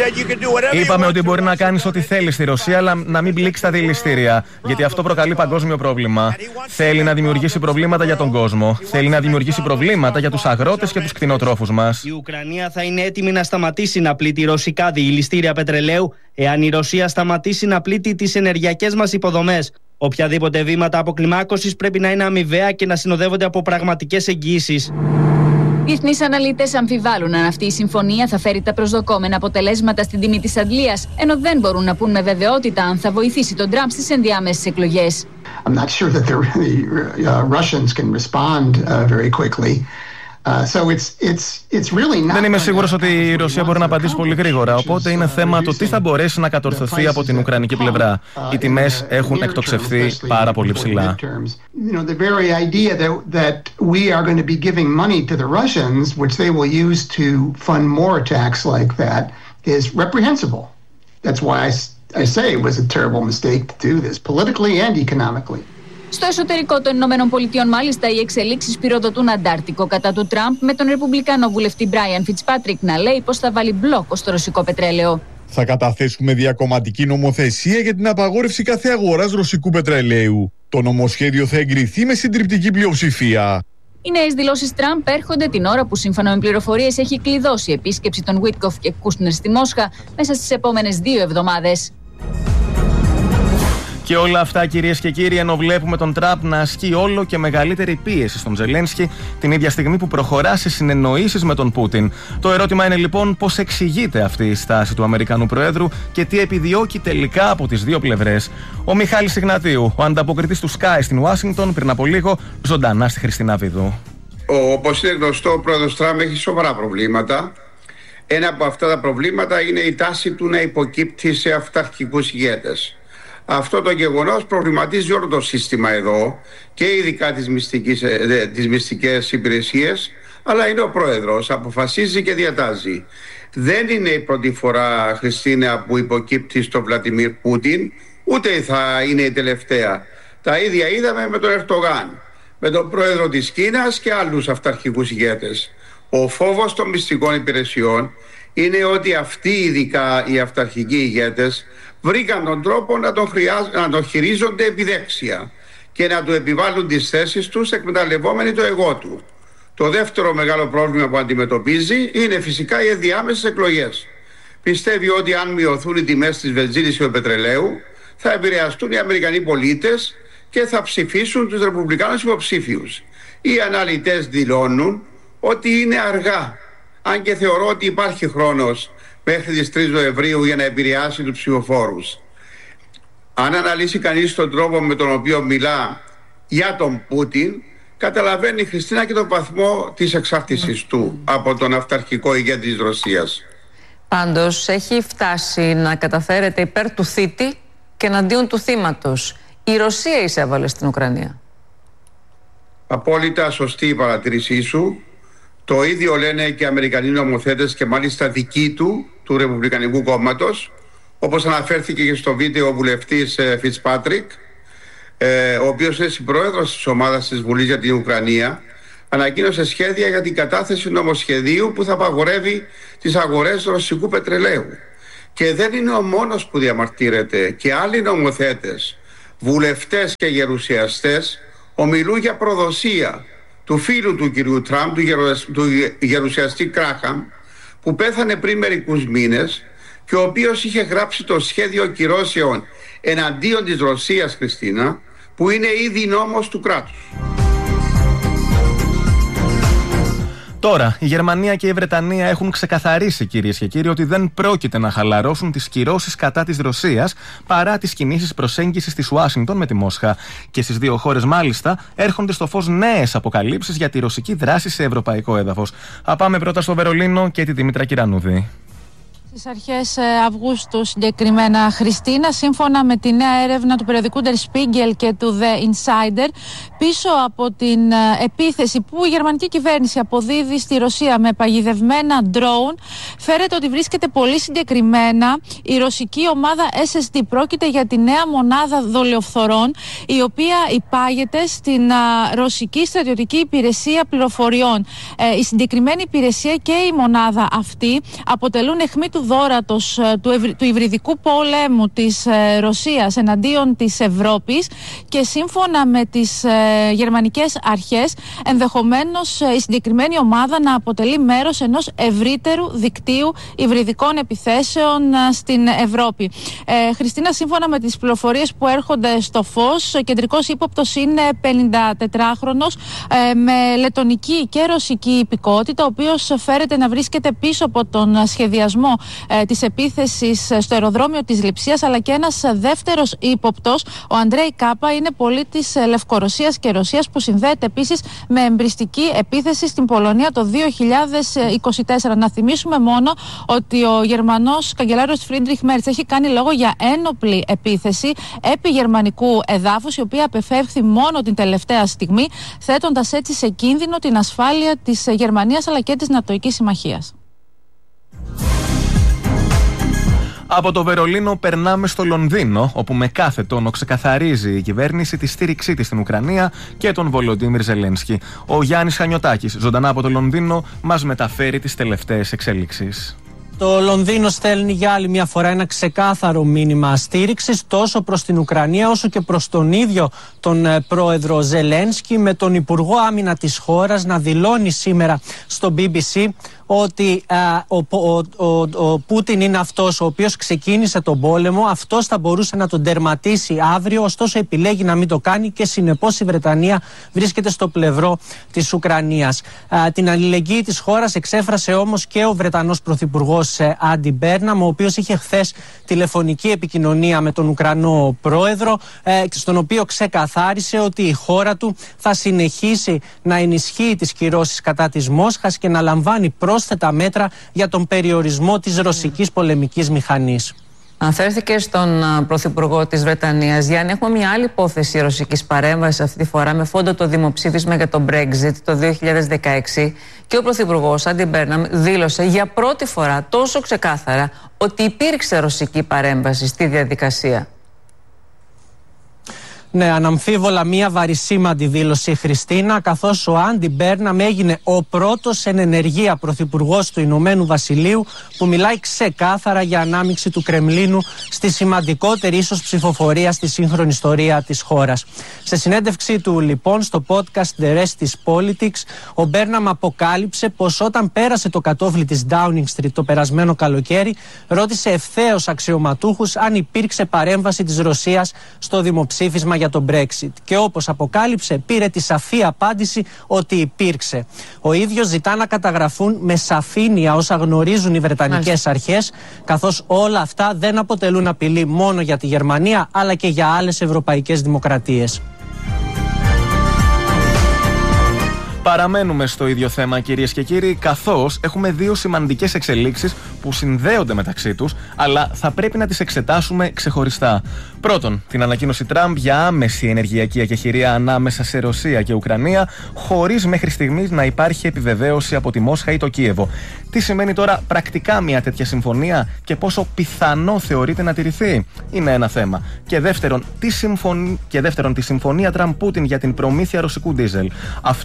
Είπαμε ότι μπορεί να κάνεις ό,τι θέλεις στη Ρωσία, αλλά να μην πλήξει τα δηληστήρια, γιατί αυτό προκαλεί παγκόσμιο πρόβλημα. Θέλει να δημιουργήσει προβλήματα για τον κόσμο. Θέλει να δημιουργήσει προβλήματα για τους αγρότες και τους κτηνοτρόφους μας. Η Ουκρανία θα είναι έτοιμη να σταματήσει να πλήττει ρωσικά δηληστήρια πετρελαίου, εάν η Ρωσία σταματήσει να πλήττει τις ενεργειακές μας υποδομές. Οποιαδήποτε βήματα αποκλιμάκωσης πρέπει να είναι αμοιβαία και να συνοδεύονται από πραγματικές εγγυήσεις. Διεθνείς αναλυτές αμφιβάλλουν αν αυτή η συμφωνία θα φέρει τα προσδοκόμενα αποτελέσματα στην τιμή της αντλίας, ενώ δεν μπορούν να πούν με βεβαιότητα αν θα βοηθήσει τον Τραμπ στις ενδιάμεσες εκλογές. I'm not sure that the uh, Russians can respond uh, very quickly. Uh, so it's, it's, it's really not. Δεν είμαι σίγουρος ότι η Ρωσία μπορεί να απαντήσει πολύ γρήγορα, οπότε είναι θέμα το τι θα μπορέσει να κατορθωθεί από την ουκρανική πλευρά. Οι τιμές έχουν εκτοξευθεί πάρα πολύ ψηλά. You know, the very idea that, that we are going to be giving money to the Russians, which they will use to fund more attacks like that, is reprehensible. That's why I, I say it was a terrible mistake to do this, politically and economically. Στο εσωτερικό των Ηνωμένων Πολιτειών, μάλιστα, οι εξελίξεις πυροδοτούν αντάρτικο κατά του Τραμπ, με τον Ρεπουμπλικάνο βουλευτή Μπράιαν Φιτσπάτρικ να λέει πως θα βάλει μπλόκο στο ρωσικό πετρέλαιο. Θα καταθέσουμε διακομματική νομοθεσία για την απαγόρευση κάθε αγοράς ρωσικού πετρελαίου. Το νομοσχέδιο θα εγκριθεί με συντριπτική πλειοψηφία. Οι νέες δηλώσεις Τραμπ έρχονται την ώρα που, σύμφωνα με πληροφορίες, έχει κλειδώσει η επίσκεψη των Βίτκοφ και Κούσνερ στη Μόσχα μέσα στις επόμενες δύο εβδομάδες. Και όλα αυτά, κυρίες και κύριοι, ενώ βλέπουμε τον Τραμπ να ασκεί όλο και μεγαλύτερη πίεση στον Ζελένσκι την ίδια στιγμή που προχωρά σε συνεννοήσεις με τον Πούτιν. Το ερώτημα είναι λοιπόν πώς εξηγείται αυτή η στάση του Αμερικανού Προέδρου και τι επιδιώκει τελικά από τις δύο πλευρές. Ο Μιχάλης Ιγνατίου, ο ανταποκριτής του Sky στην Ουάσιγκτον, πριν από λίγο, ζωντανά στη Χριστίνα Βίδου. Όπως είναι γνωστό, ο πρόεδρος Τραμπ έχει σοβαρά προβλήματα. Ένα από αυτά τα προβλήματα είναι η τάση του να υποκύπτει σε αυταρχικούς ηγέτες. Αυτό το γεγονός προβληματίζει όλο το σύστημα εδώ και ειδικά τις, μυστικές, τις μυστικές υπηρεσίες, αλλά είναι ο πρόεδρος, αποφασίζει και διατάζει. Δεν είναι η πρώτη φορά, Χριστίνα, που υποκύπτει στο Βλαντιμίρ Πούτιν, ούτε θα είναι η τελευταία. Τα ίδια είδαμε με τον Ερντογάν, με τον πρόεδρο της Κίνας και άλλους αυταρχικούς ηγέτες. Ο φόβος των μυστικών υπηρεσιών είναι ότι αυτοί, ειδικά οι αυταρχικοί ηγέτες, βρήκαν τον τρόπο να τον, χρειάζ... να τον χειρίζονται επιδέξια και να του επιβάλλουν τις θέσεις τους εκμεταλλευόμενοι το εγώ του. Το δεύτερο μεγάλο πρόβλημα που αντιμετωπίζει είναι φυσικά οι ενδιάμεσες εκλογές. Πιστεύει ότι αν μειωθούν οι τιμές της βενζίνης και του πετρελαίου, θα επηρεαστούν οι Αμερικανοί πολίτες και θα ψηφίσουν τους Ρεπουμπλικάνους υποψήφιους. Οι αναλυτές δηλώνουν ότι είναι αργά, αν και θεωρώ ότι υπάρχει χρόνος μέχρι τις τρεις Νοεμβρίου για να επηρεάσει τους ψηφοφόρους. Αν αναλύσει κανείς τον τρόπο με τον οποίο μιλά για τον Πούτιν, καταλαβαίνει, Χριστίνα, και τον βαθμό της εξάρτησης του από τον αυταρχικό ηγέτη της Ρωσίας. Πάντως έχει φτάσει να καταφέρεται υπέρ του θήτη και εναντίον του θύματος. Η Ρωσία εισέβαλε στην Ουκρανία. Απόλυτα σωστή η παρατήρησή σου. Το ίδιο λένε και οι Αμερικανοί νομοθέτες και μάλιστα δικοί του, του Ρεπουμπλικανικού κόμματος, όπως αναφέρθηκε και στο βίντεο ο βουλευτής Φιτσπάτρικ, ε, ο οποίος είναι συμπρόεδρος της ομάδας της Βουλής για την Ουκρανία. ανακοίνωσε σχέδια για την κατάθεση νομοσχεδίου που θα απαγορεύει τις αγορές ρωσικού πετρελαίου. Και δεν είναι ο μόνος που διαμαρτύρεται. Και άλλοι νομοθέτες, βουλευτές και γερουσιαστές ομιλούν για προδοσία του φίλου του κυρίου Τραμπ, του, γερουσ... του γερουσιαστή Κράχαμ, που πέθανε πριν μερικούς μήνες και ο οποίος είχε γράψει το σχέδιο κυρώσεων εναντίον της Ρωσίας, Χριστίνα, που είναι ήδη νόμος του κράτους. Τώρα, η Γερμανία και η Βρετανία έχουν ξεκαθαρίσει, κυρίες και κύριοι, ότι δεν πρόκειται να χαλαρώσουν τις κυρώσεις κατά της Ρωσίας παρά τις κινήσεις προσέγγισης της Ουάσιγκτον με τη Μόσχα. Και στις δύο χώρες, μάλιστα, έρχονται στο φως νέες αποκαλύψεις για τη ρωσική δράση σε ευρωπαϊκό έδαφος. Α, πάμε πρώτα στο Βερολίνο και τη Δήμητρα Κυρανούδη. Στις αρχές Αυγούστου, συγκεκριμένα, Χριστίνα, σύμφωνα με τη νέα έρευνα του περιοδικού Der Spiegel και του The Insider, πίσω από την επίθεση που η γερμανική κυβέρνηση αποδίδει στη Ρωσία με παγιδευμένα drone, φέρεται ότι βρίσκεται πολύ συγκεκριμένα η ρωσική ομάδα ες ες ντι. Πρόκειται για τη νέα μονάδα δολιοφθορών, η οποία υπάγεται στην ρωσική στρατιωτική υπηρεσία πληροφοριών. Ε, η συγκεκριμένη υπηρεσία και η μονάδα αυτή αποτελούν αιχμή του δόρατος του, ευ, του υβριδικού πολέμου της ε, Ρωσίας εναντίον της Ευρώπης, και σύμφωνα με τις ε, γερμανικές αρχές ενδεχομένως ε, η συγκεκριμένη ομάδα να αποτελεί μέρος ενός ευρύτερου δικτύου υβριδικών επιθέσεων ε, στην Ευρώπη. Ε, Χριστίνα, σύμφωνα με τις πληροφορίες που έρχονται στο φως, ο κεντρικός ύποπτος είναι πενηντατετράχρονος ε, με λετονική και ρωσική υπηκότητα, ο οποίος φέρεται να βρίσκεται πίσω από τον σχεδιασμό ε, της επίθεσης στο αεροδρόμιο της Λειψίας, αλλά και ένας δεύτερος ύποπτος, ο Αντρέι Κάπα, είναι πολίτης Λευκορωσίας και Ρωσίας, που συνδέεται επίσης με εμπριστική επίθεση στην Πολωνία το δύο χιλιάδες είκοσι τέσσερα. Να θυμίσουμε μόνο ότι ο Γερμανός καγκελάριος Φρίντριχ Μέρτς έχει κάνει λόγο για ένοπλη επίθεση επί γερμανικού εδάφους, η οποία απεφεύχθη μόνο την τελευταία στιγμή, θέτοντας έτσι σε κίνδυνο την ασφάλεια της Γερμανίας αλλά και της Νατοικής Συμμαχίας. Από το Βερολίνο περνάμε στο Λονδίνο, όπου με κάθε τόνο ξεκαθαρίζει η κυβέρνηση τη στήριξή της στην Ουκρανία και τον Βολοντίμιρ Ζελένσκι. Ο Γιάννης Χανιωτάκης, ζωντανά από το Λονδίνο, μας μεταφέρει τις τελευταίες εξέλιξεις. Το Λονδίνο στέλνει για άλλη μια φορά ένα ξεκάθαρο μήνυμα στήριξης τόσο προς την Ουκρανία όσο και προς τον ίδιο τον πρόεδρο Ζελένσκι, με τον Υπουργό Άμυνα της χώρας να δηλώνει σήμερα στο μπι μπι σι ότι α, ο, ο, ο, ο Πούτιν είναι αυτός ο οποίος ξεκίνησε τον πόλεμο, αυτός θα μπορούσε να τον τερματίσει αύριο, ωστόσο επιλέγει να μην το κάνει και συνεπώς η Βρετανία βρίσκεται στο πλευρό της Ουκρανίας. Α, την αλληλεγγύη της χώρας εξέφρασε όμως και ο Βρετανός Πρωθυπουργός Άντι Μπέρναμ, ο οποίος είχε χθες τηλεφωνική επικοινωνία με τον Ουκρανό πρόεδρο, ε, στον οποίο ξεκαθάρισε ότι η χώρα του θα συνεχίσει να ενισχύει τις κυρώσεις κατά της Μόσχας και να λαμβάνει πρόσθετα μέτρα για τον περιορισμό της ρωσικής πολεμικής μηχανής. Αναφέρθηκε στον Πρωθυπουργό της Βρετανίας. Γιάννη, έχουμε μια άλλη υπόθεση ρωσικής παρέμβασης αυτή τη φορά με φόντο το δημοψήφισμα για το Brexit το δύο χιλιάδες δεκαέξι, και ο Πρωθυπουργός Άντι Μπέρναμ δήλωσε για πρώτη φορά τόσο ξεκάθαρα ότι υπήρξε ρωσική παρέμβαση στη διαδικασία. Ναι, αναμφίβολα μια βαρισίμαντη δήλωση, Χριστίνα, καθώς ο Άντι Μπέρναμ έγινε ο πρώτος εν ενεργεία πρωθυπουργός του Ηνωμένου Βασιλείου που μιλάει ξεκάθαρα για ανάμειξη του Κρεμλίνου στη σημαντικότερη ίσως ψηφοφορία στη σύγχρονη ιστορία της χώρας. Σε συνέντευξή του λοιπόν στο podcast The Rest is Politics, ο Μπέρναμ αποκάλυψε πως όταν πέρασε το κατόφλι της Downing Street το περασμένο καλοκαίρι, ρώτησε ευθέως αξιωματούχους αν υπήρξε παρέμβαση της Ρωσίας στο δημοψήφισμα για το Brexit, και όπως αποκάλυψε πήρε τη σαφή απάντηση ότι υπήρξε. Ο ίδιος ζητά να καταγραφούν με σαφήνεια όσα γνωρίζουν οι βρετανικές αρχές, καθώς όλα αυτά δεν αποτελούν απειλή μόνο για τη Γερμανία αλλά και για άλλες ευρωπαϊκές δημοκρατίες. Παραμένουμε στο ίδιο θέμα, κυρίες και κύριοι, καθώς έχουμε δύο σημαντικές εξελίξεις που συνδέονται μεταξύ τους, αλλά θα πρέπει να τις εξετάσουμε ξεχωριστά. Πρώτον, την ανακοίνωση Τραμπ για άμεση ενεργειακή εκεχηρία ανάμεσα σε Ρωσία και Ουκρανία, χωρίς μέχρι στιγμής να υπάρχει επιβεβαίωση από τη Μόσχα ή το Κίεβο. Τι σημαίνει τώρα πρακτικά μια τέτοια συμφωνία και πόσο πιθανό θεωρείται να τηρηθεί, είναι ένα θέμα. Και δεύτερον, τη, συμφων... και δεύτερον, τη συμφωνία Τραμπ-Πούτιν για την προμήθεια ρωσικού ντίζελ. Αυτό το θέμα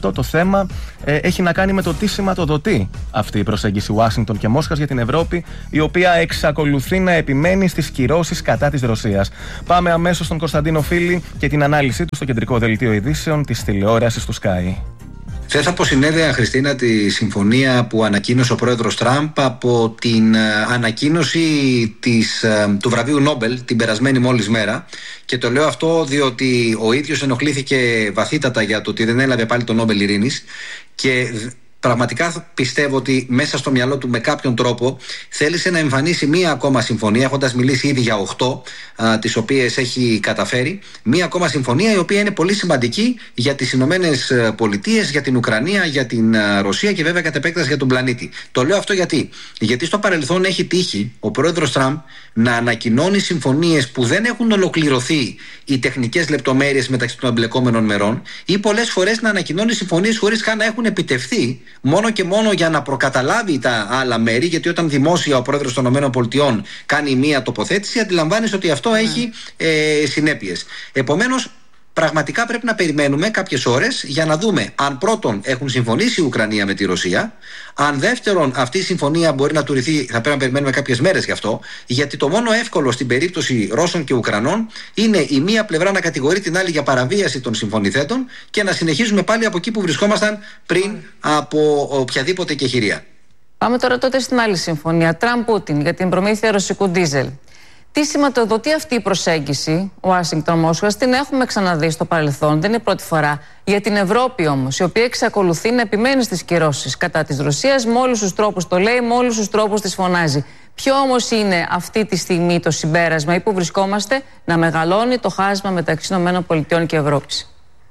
θέμα ε, έχει να κάνει με το τι σηματοδοτεί αυτή η προσέγγιση Ουάσιγκτον και Μόσχας για την Ευρώπη, η οποία εξακολουθεί να επιμένει στις κυρώσεις κατά της Ρωσίας. Πάμε αμέσως στον Κωνσταντίνο Φίλη και την ανάλυση του στο κεντρικό δελτίο ειδήσεων της τηλεόρασης του Sky. Θες από συνέδεια, Χριστίνα, τη συμφωνία που ανακοίνωσε ο πρόεδρος Τραμπ από την ανακοίνωση της, του βραβείου Νόμπελ την περασμένη μόλις μέρα. Και το λέω αυτό διότι ο ίδιος ενοχλήθηκε βαθύτατα για το ότι δεν έλαβε πάλι το Νόμπελ Ειρήνης και πραγματικά πιστεύω ότι μέσα στο μυαλό του με κάποιον τρόπο θέλησε να εμφανίσει μία ακόμα συμφωνία, έχοντας μιλήσει ήδη για οχτώ, α, τις οποίες έχει καταφέρει. Μία ακόμα συμφωνία η οποία είναι πολύ σημαντική για τις Ηνωμένες Πολιτείες, για την Ουκρανία, για την Ρωσία και βέβαια κατ' επέκταση για τον πλανήτη. Το λέω αυτό γιατί, γιατί στο παρελθόν έχει τύχει ο πρόεδρος Τραμπ να ανακοινώνει συμφωνίες που δεν έχουν ολοκληρωθεί οι τεχνικές λεπτομέρειες μεταξύ των εμπλεκόμενων μερών ή πολλές φορές να ανακοινώνει συμφωνίες χωρίς καν να έχουν επιτευχθεί, μόνο και μόνο για να προκαταλάβει τα άλλα μέρη, γιατί όταν δημόσια ο πρόεδρος των ΗΠΑ κάνει μία τοποθέτηση, αντιλαμβάνεις ότι αυτό έχει ε, συνέπειες. Επομένως, πραγματικά πρέπει να περιμένουμε κάποιες ώρες για να δούμε αν πρώτον έχουν συμφωνήσει η Ουκρανία με τη Ρωσία, αν δεύτερον αυτή η συμφωνία μπορεί να τουρηθεί, θα πρέπει να περιμένουμε κάποιες μέρες γι' αυτό, γιατί το μόνο εύκολο στην περίπτωση Ρώσων και Ουκρανών είναι η μία πλευρά να κατηγορεί την άλλη για παραβίαση των συμφωνηθέντων και να συνεχίζουμε πάλι από εκεί που βρισκόμασταν πριν από οποιαδήποτε κεχηρία. Πάμε τώρα τότε στην άλλη συμφωνία, Τραμπ-Πούτιν, για την προμήθεια ρωσικού ντίζελ. Τι σηματοδοτεί αυτή η προσέγγιση, Ουάσιγκτον-Μόσχας, την έχουμε ξαναδεί στο παρελθόν, δεν είναι πρώτη φορά. Για την Ευρώπη όμως, η οποία εξακολουθεί να επιμένει στις κυρώσεις κατά της Ρωσίας, με όλους τους τρόπους το λέει, με όλους τους τρόπους τις φωνάζει. Ποιο όμως είναι αυτή τη στιγμή το συμπέρασμα ή που βρισκόμαστε? Να μεγαλώνει το χάσμα μεταξύ ΗΠΑ και Ευρώπης.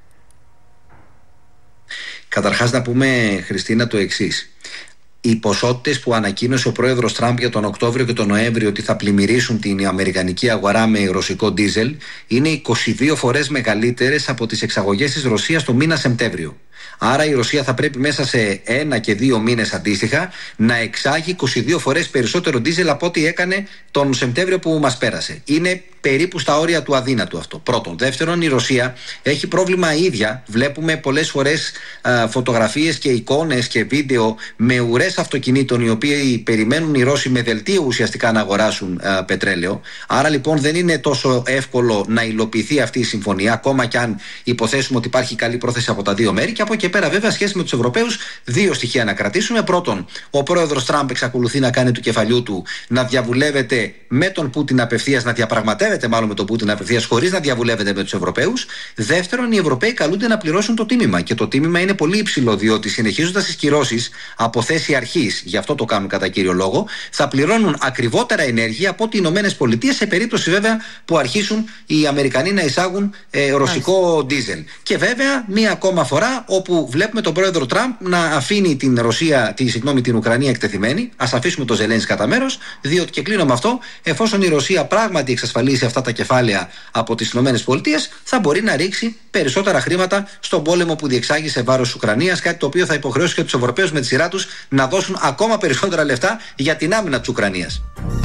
Καταρχάς να πούμε, Χριστίνα, το εξής. Οι ποσότητες που ανακοίνωσε ο πρόεδρος Τραμπ για τον Οκτώβριο και τον Νοέμβριο ότι θα πλημμυρίσουν την αμερικανική αγορά με ρωσικό ντίζελ είναι είκοσι δύο φορές μεγαλύτερες από τις εξαγωγές της Ρωσίας το μήνα Σεπτέμβριο. Άρα η Ρωσία θα πρέπει μέσα σε ένα και δύο μήνες αντίστοιχα να εξάγει είκοσι δύο φορές περισσότερο ντίζελ από ό,τι έκανε τον Σεπτέμβριο που μας πέρασε. Είναι περίπου στα όρια του αδύνατου αυτό. Πρώτον. Δεύτερον, η Ρωσία έχει πρόβλημα ίδια. Βλέπουμε πολλές φορές α, φωτογραφίες και εικόνες και βίντεο με ουρές αυτοκινήτων οι οποίοι περιμένουν οι Ρώσοι με δελτίο ουσιαστικά να αγοράσουν α, πετρέλαιο. Άρα λοιπόν δεν είναι τόσο εύκολο να υλοποιηθεί αυτή η συμφωνία, ακόμα κι αν υποθέσουμε ότι υπάρχει καλή πρόθεση από τα δύο μέρη. Και από εκεί πέρα, βέβαια, σχέση με τους Ευρωπαίους, δύο στοιχεία να κρατήσουμε. Πρώτον, ο πρόεδρος Τραμπ εξακολουθεί να κάνει του κεφαλιού του να διαβουλεύεται με τον Πούτιν απευθείας, να διαπραγματεύεται μάλλον με τον Πούτιν απευθείας, χωρίς να διαβουλεύεται με τους Ευρωπαίους. Δεύτερον, οι Ευρωπαίοι καλούνται να πληρώσουν το τίμημα. Και το τίμημα είναι πολύ υψηλό, διότι συνεχίζοντας τις κυρώσεις από θέση αρχής, γι' αυτό το κάνουν κατά κύριο λόγο, θα πληρώνουν ακριβότερα ενέργεια από ότι οι Ηνωμένες Πολιτείες, σε περίπτωση βέβαια που αρχίσουν οι Αμερικανοί να εισάγουν ε, ρωσικό ντίζελ. Και βέβαια, μία ακόμα φορά όπου βλέπουμε τον πρόεδρο Τραμπ να αφήνει την Ρωσία, τη, συγγνώμη, την Ουκρανία εκτεθειμένη. Ας αφήσουμε το Ζελένσκι κατά μέρος, διότι και κλείνω με αυτό, εφόσον η Ρωσία πράγματι εξασφαλίσει αυτά τα κεφάλαια από τις ΗΠΑ, θα μπορεί να ρίξει περισσότερα χρήματα στον πόλεμο που διεξάγει σε βάρος της Ουκρανίας, κάτι το οποίο θα υποχρεώσει και τους Ευρωπαίους με τη σειρά τους να δώσουν ακόμα περισσότερα λεφτά για την άμυνα της Ουκρανίας.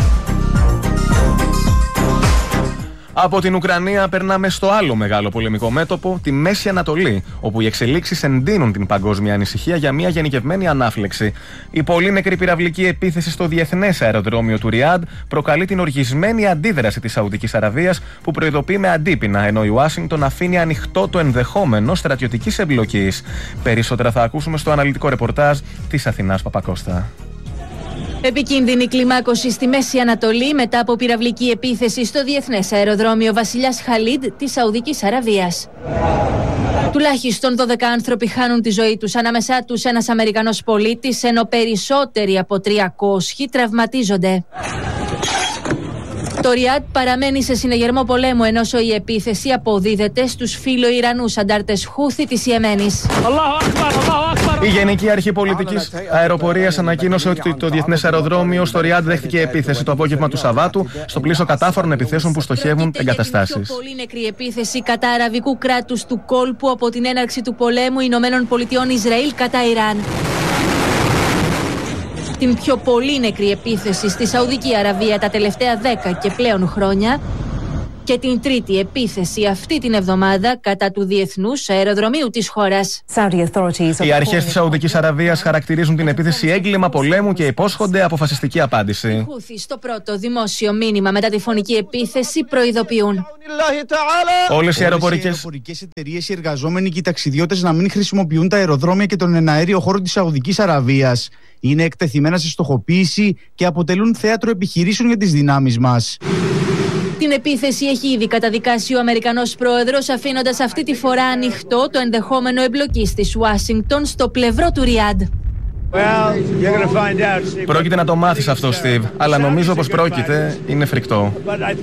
Από την Ουκρανία περνάμε στο άλλο μεγάλο πολεμικό μέτωπο, τη Μέση Ανατολή, όπου οι εξελίξεις εντείνουν την παγκόσμια ανησυχία για μια γενικευμένη ανάφλεξη. Η πολύ νεκρή πυραυλική επίθεση στο διεθνές αεροδρόμιο του Ριάντ προκαλεί την οργισμένη αντίδραση της Σαουδικής Αραβίας, που προειδοποιεί με αντίπεινα, ενώ η Ουάσιγκτον αφήνει ανοιχτό το ενδεχόμενο στρατιωτικής εμπλοκής. Περισσότερα θα ακούσουμε στο αναλυτικό ρεπορτάζ της Αθηνάς Παπακώστα. Επικίνδυνη κλιμάκωση στη Μέση Ανατολή μετά από πυραυλική επίθεση στο διεθνές αεροδρόμιο Βασιλιάς Χαλίντ της Σαουδικής Αραβίας. Τουλάχιστον δώδεκα άνθρωποι χάνουν τη ζωή τους, ανάμεσά τους ένας Αμερικανός πολίτης, ενώ περισσότεροι από τριακόσιοι τραυματίζονται. Το Ριάντ παραμένει σε συνεγερμό πολέμου, ενώ η επίθεση αποδίδεται στους φιλοϊρανούς αντάρτες Χούθη της Ιεμένης. Η Γενική Αρχή Πολιτικής Αεροπορίας ανακοίνωσε ότι το διεθνές αεροδρόμιο στο Ριάντ δέχτηκε επίθεση το απόγευμα του Σαββάτου στο πλαίσιο κατάφορων επιθέσεων που στοχεύουν εγκαταστάσεις. Η πιο πολύ νεκρή επίθεση κατά αραβικού κράτους του κόλπου από την έναρξη του πολέμου Ηνωμένων Πολιτειών Ισραήλ κατά Ιράν. Την πιο πολύ νεκρή επίθεση στη Σαουδική Αραβία τα τελευταία δέκα και πλέον χρόνια Και την τρίτη επίθεση αυτή την εβδομάδα κατά του διεθνούς αεροδρομίου της χώρας. Οι αρχές της Σαουδικής Αραβίας χαρακτηρίζουν την επίθεση έγκλημα πολέμου και υπόσχονται αποφασιστική απάντηση. Οι Χούθι στο πρώτο δημόσιο μήνυμα μετά τη φωνική επίθεση προειδοποιούν. Όλες οι αεροπορικές εταιρείες, οι εργαζόμενοι και οι ταξιδιώτες να μην χρησιμοποιούν τα αεροδρόμια και τον εναέριο χώρο της Σαουδικής Αραβίας. Είναι εκτεθειμένα σε στοχοποίηση και αποτελούν θέατρο επιχειρήσεων για τις δυνάμεις μας. Την επίθεση έχει ήδη καταδικάσει ο Αμερικανός πρόεδρος, αφήνοντας αυτή τη φορά ανοιχτό το ενδεχόμενο εμπλοκής της Ουάσιγκτον στο πλευρό του Ριάντ. Well, πρόκειται να το μάθεις αυτό, Στίβ, αλλά νομίζω πως πρόκειται είναι φρικτό.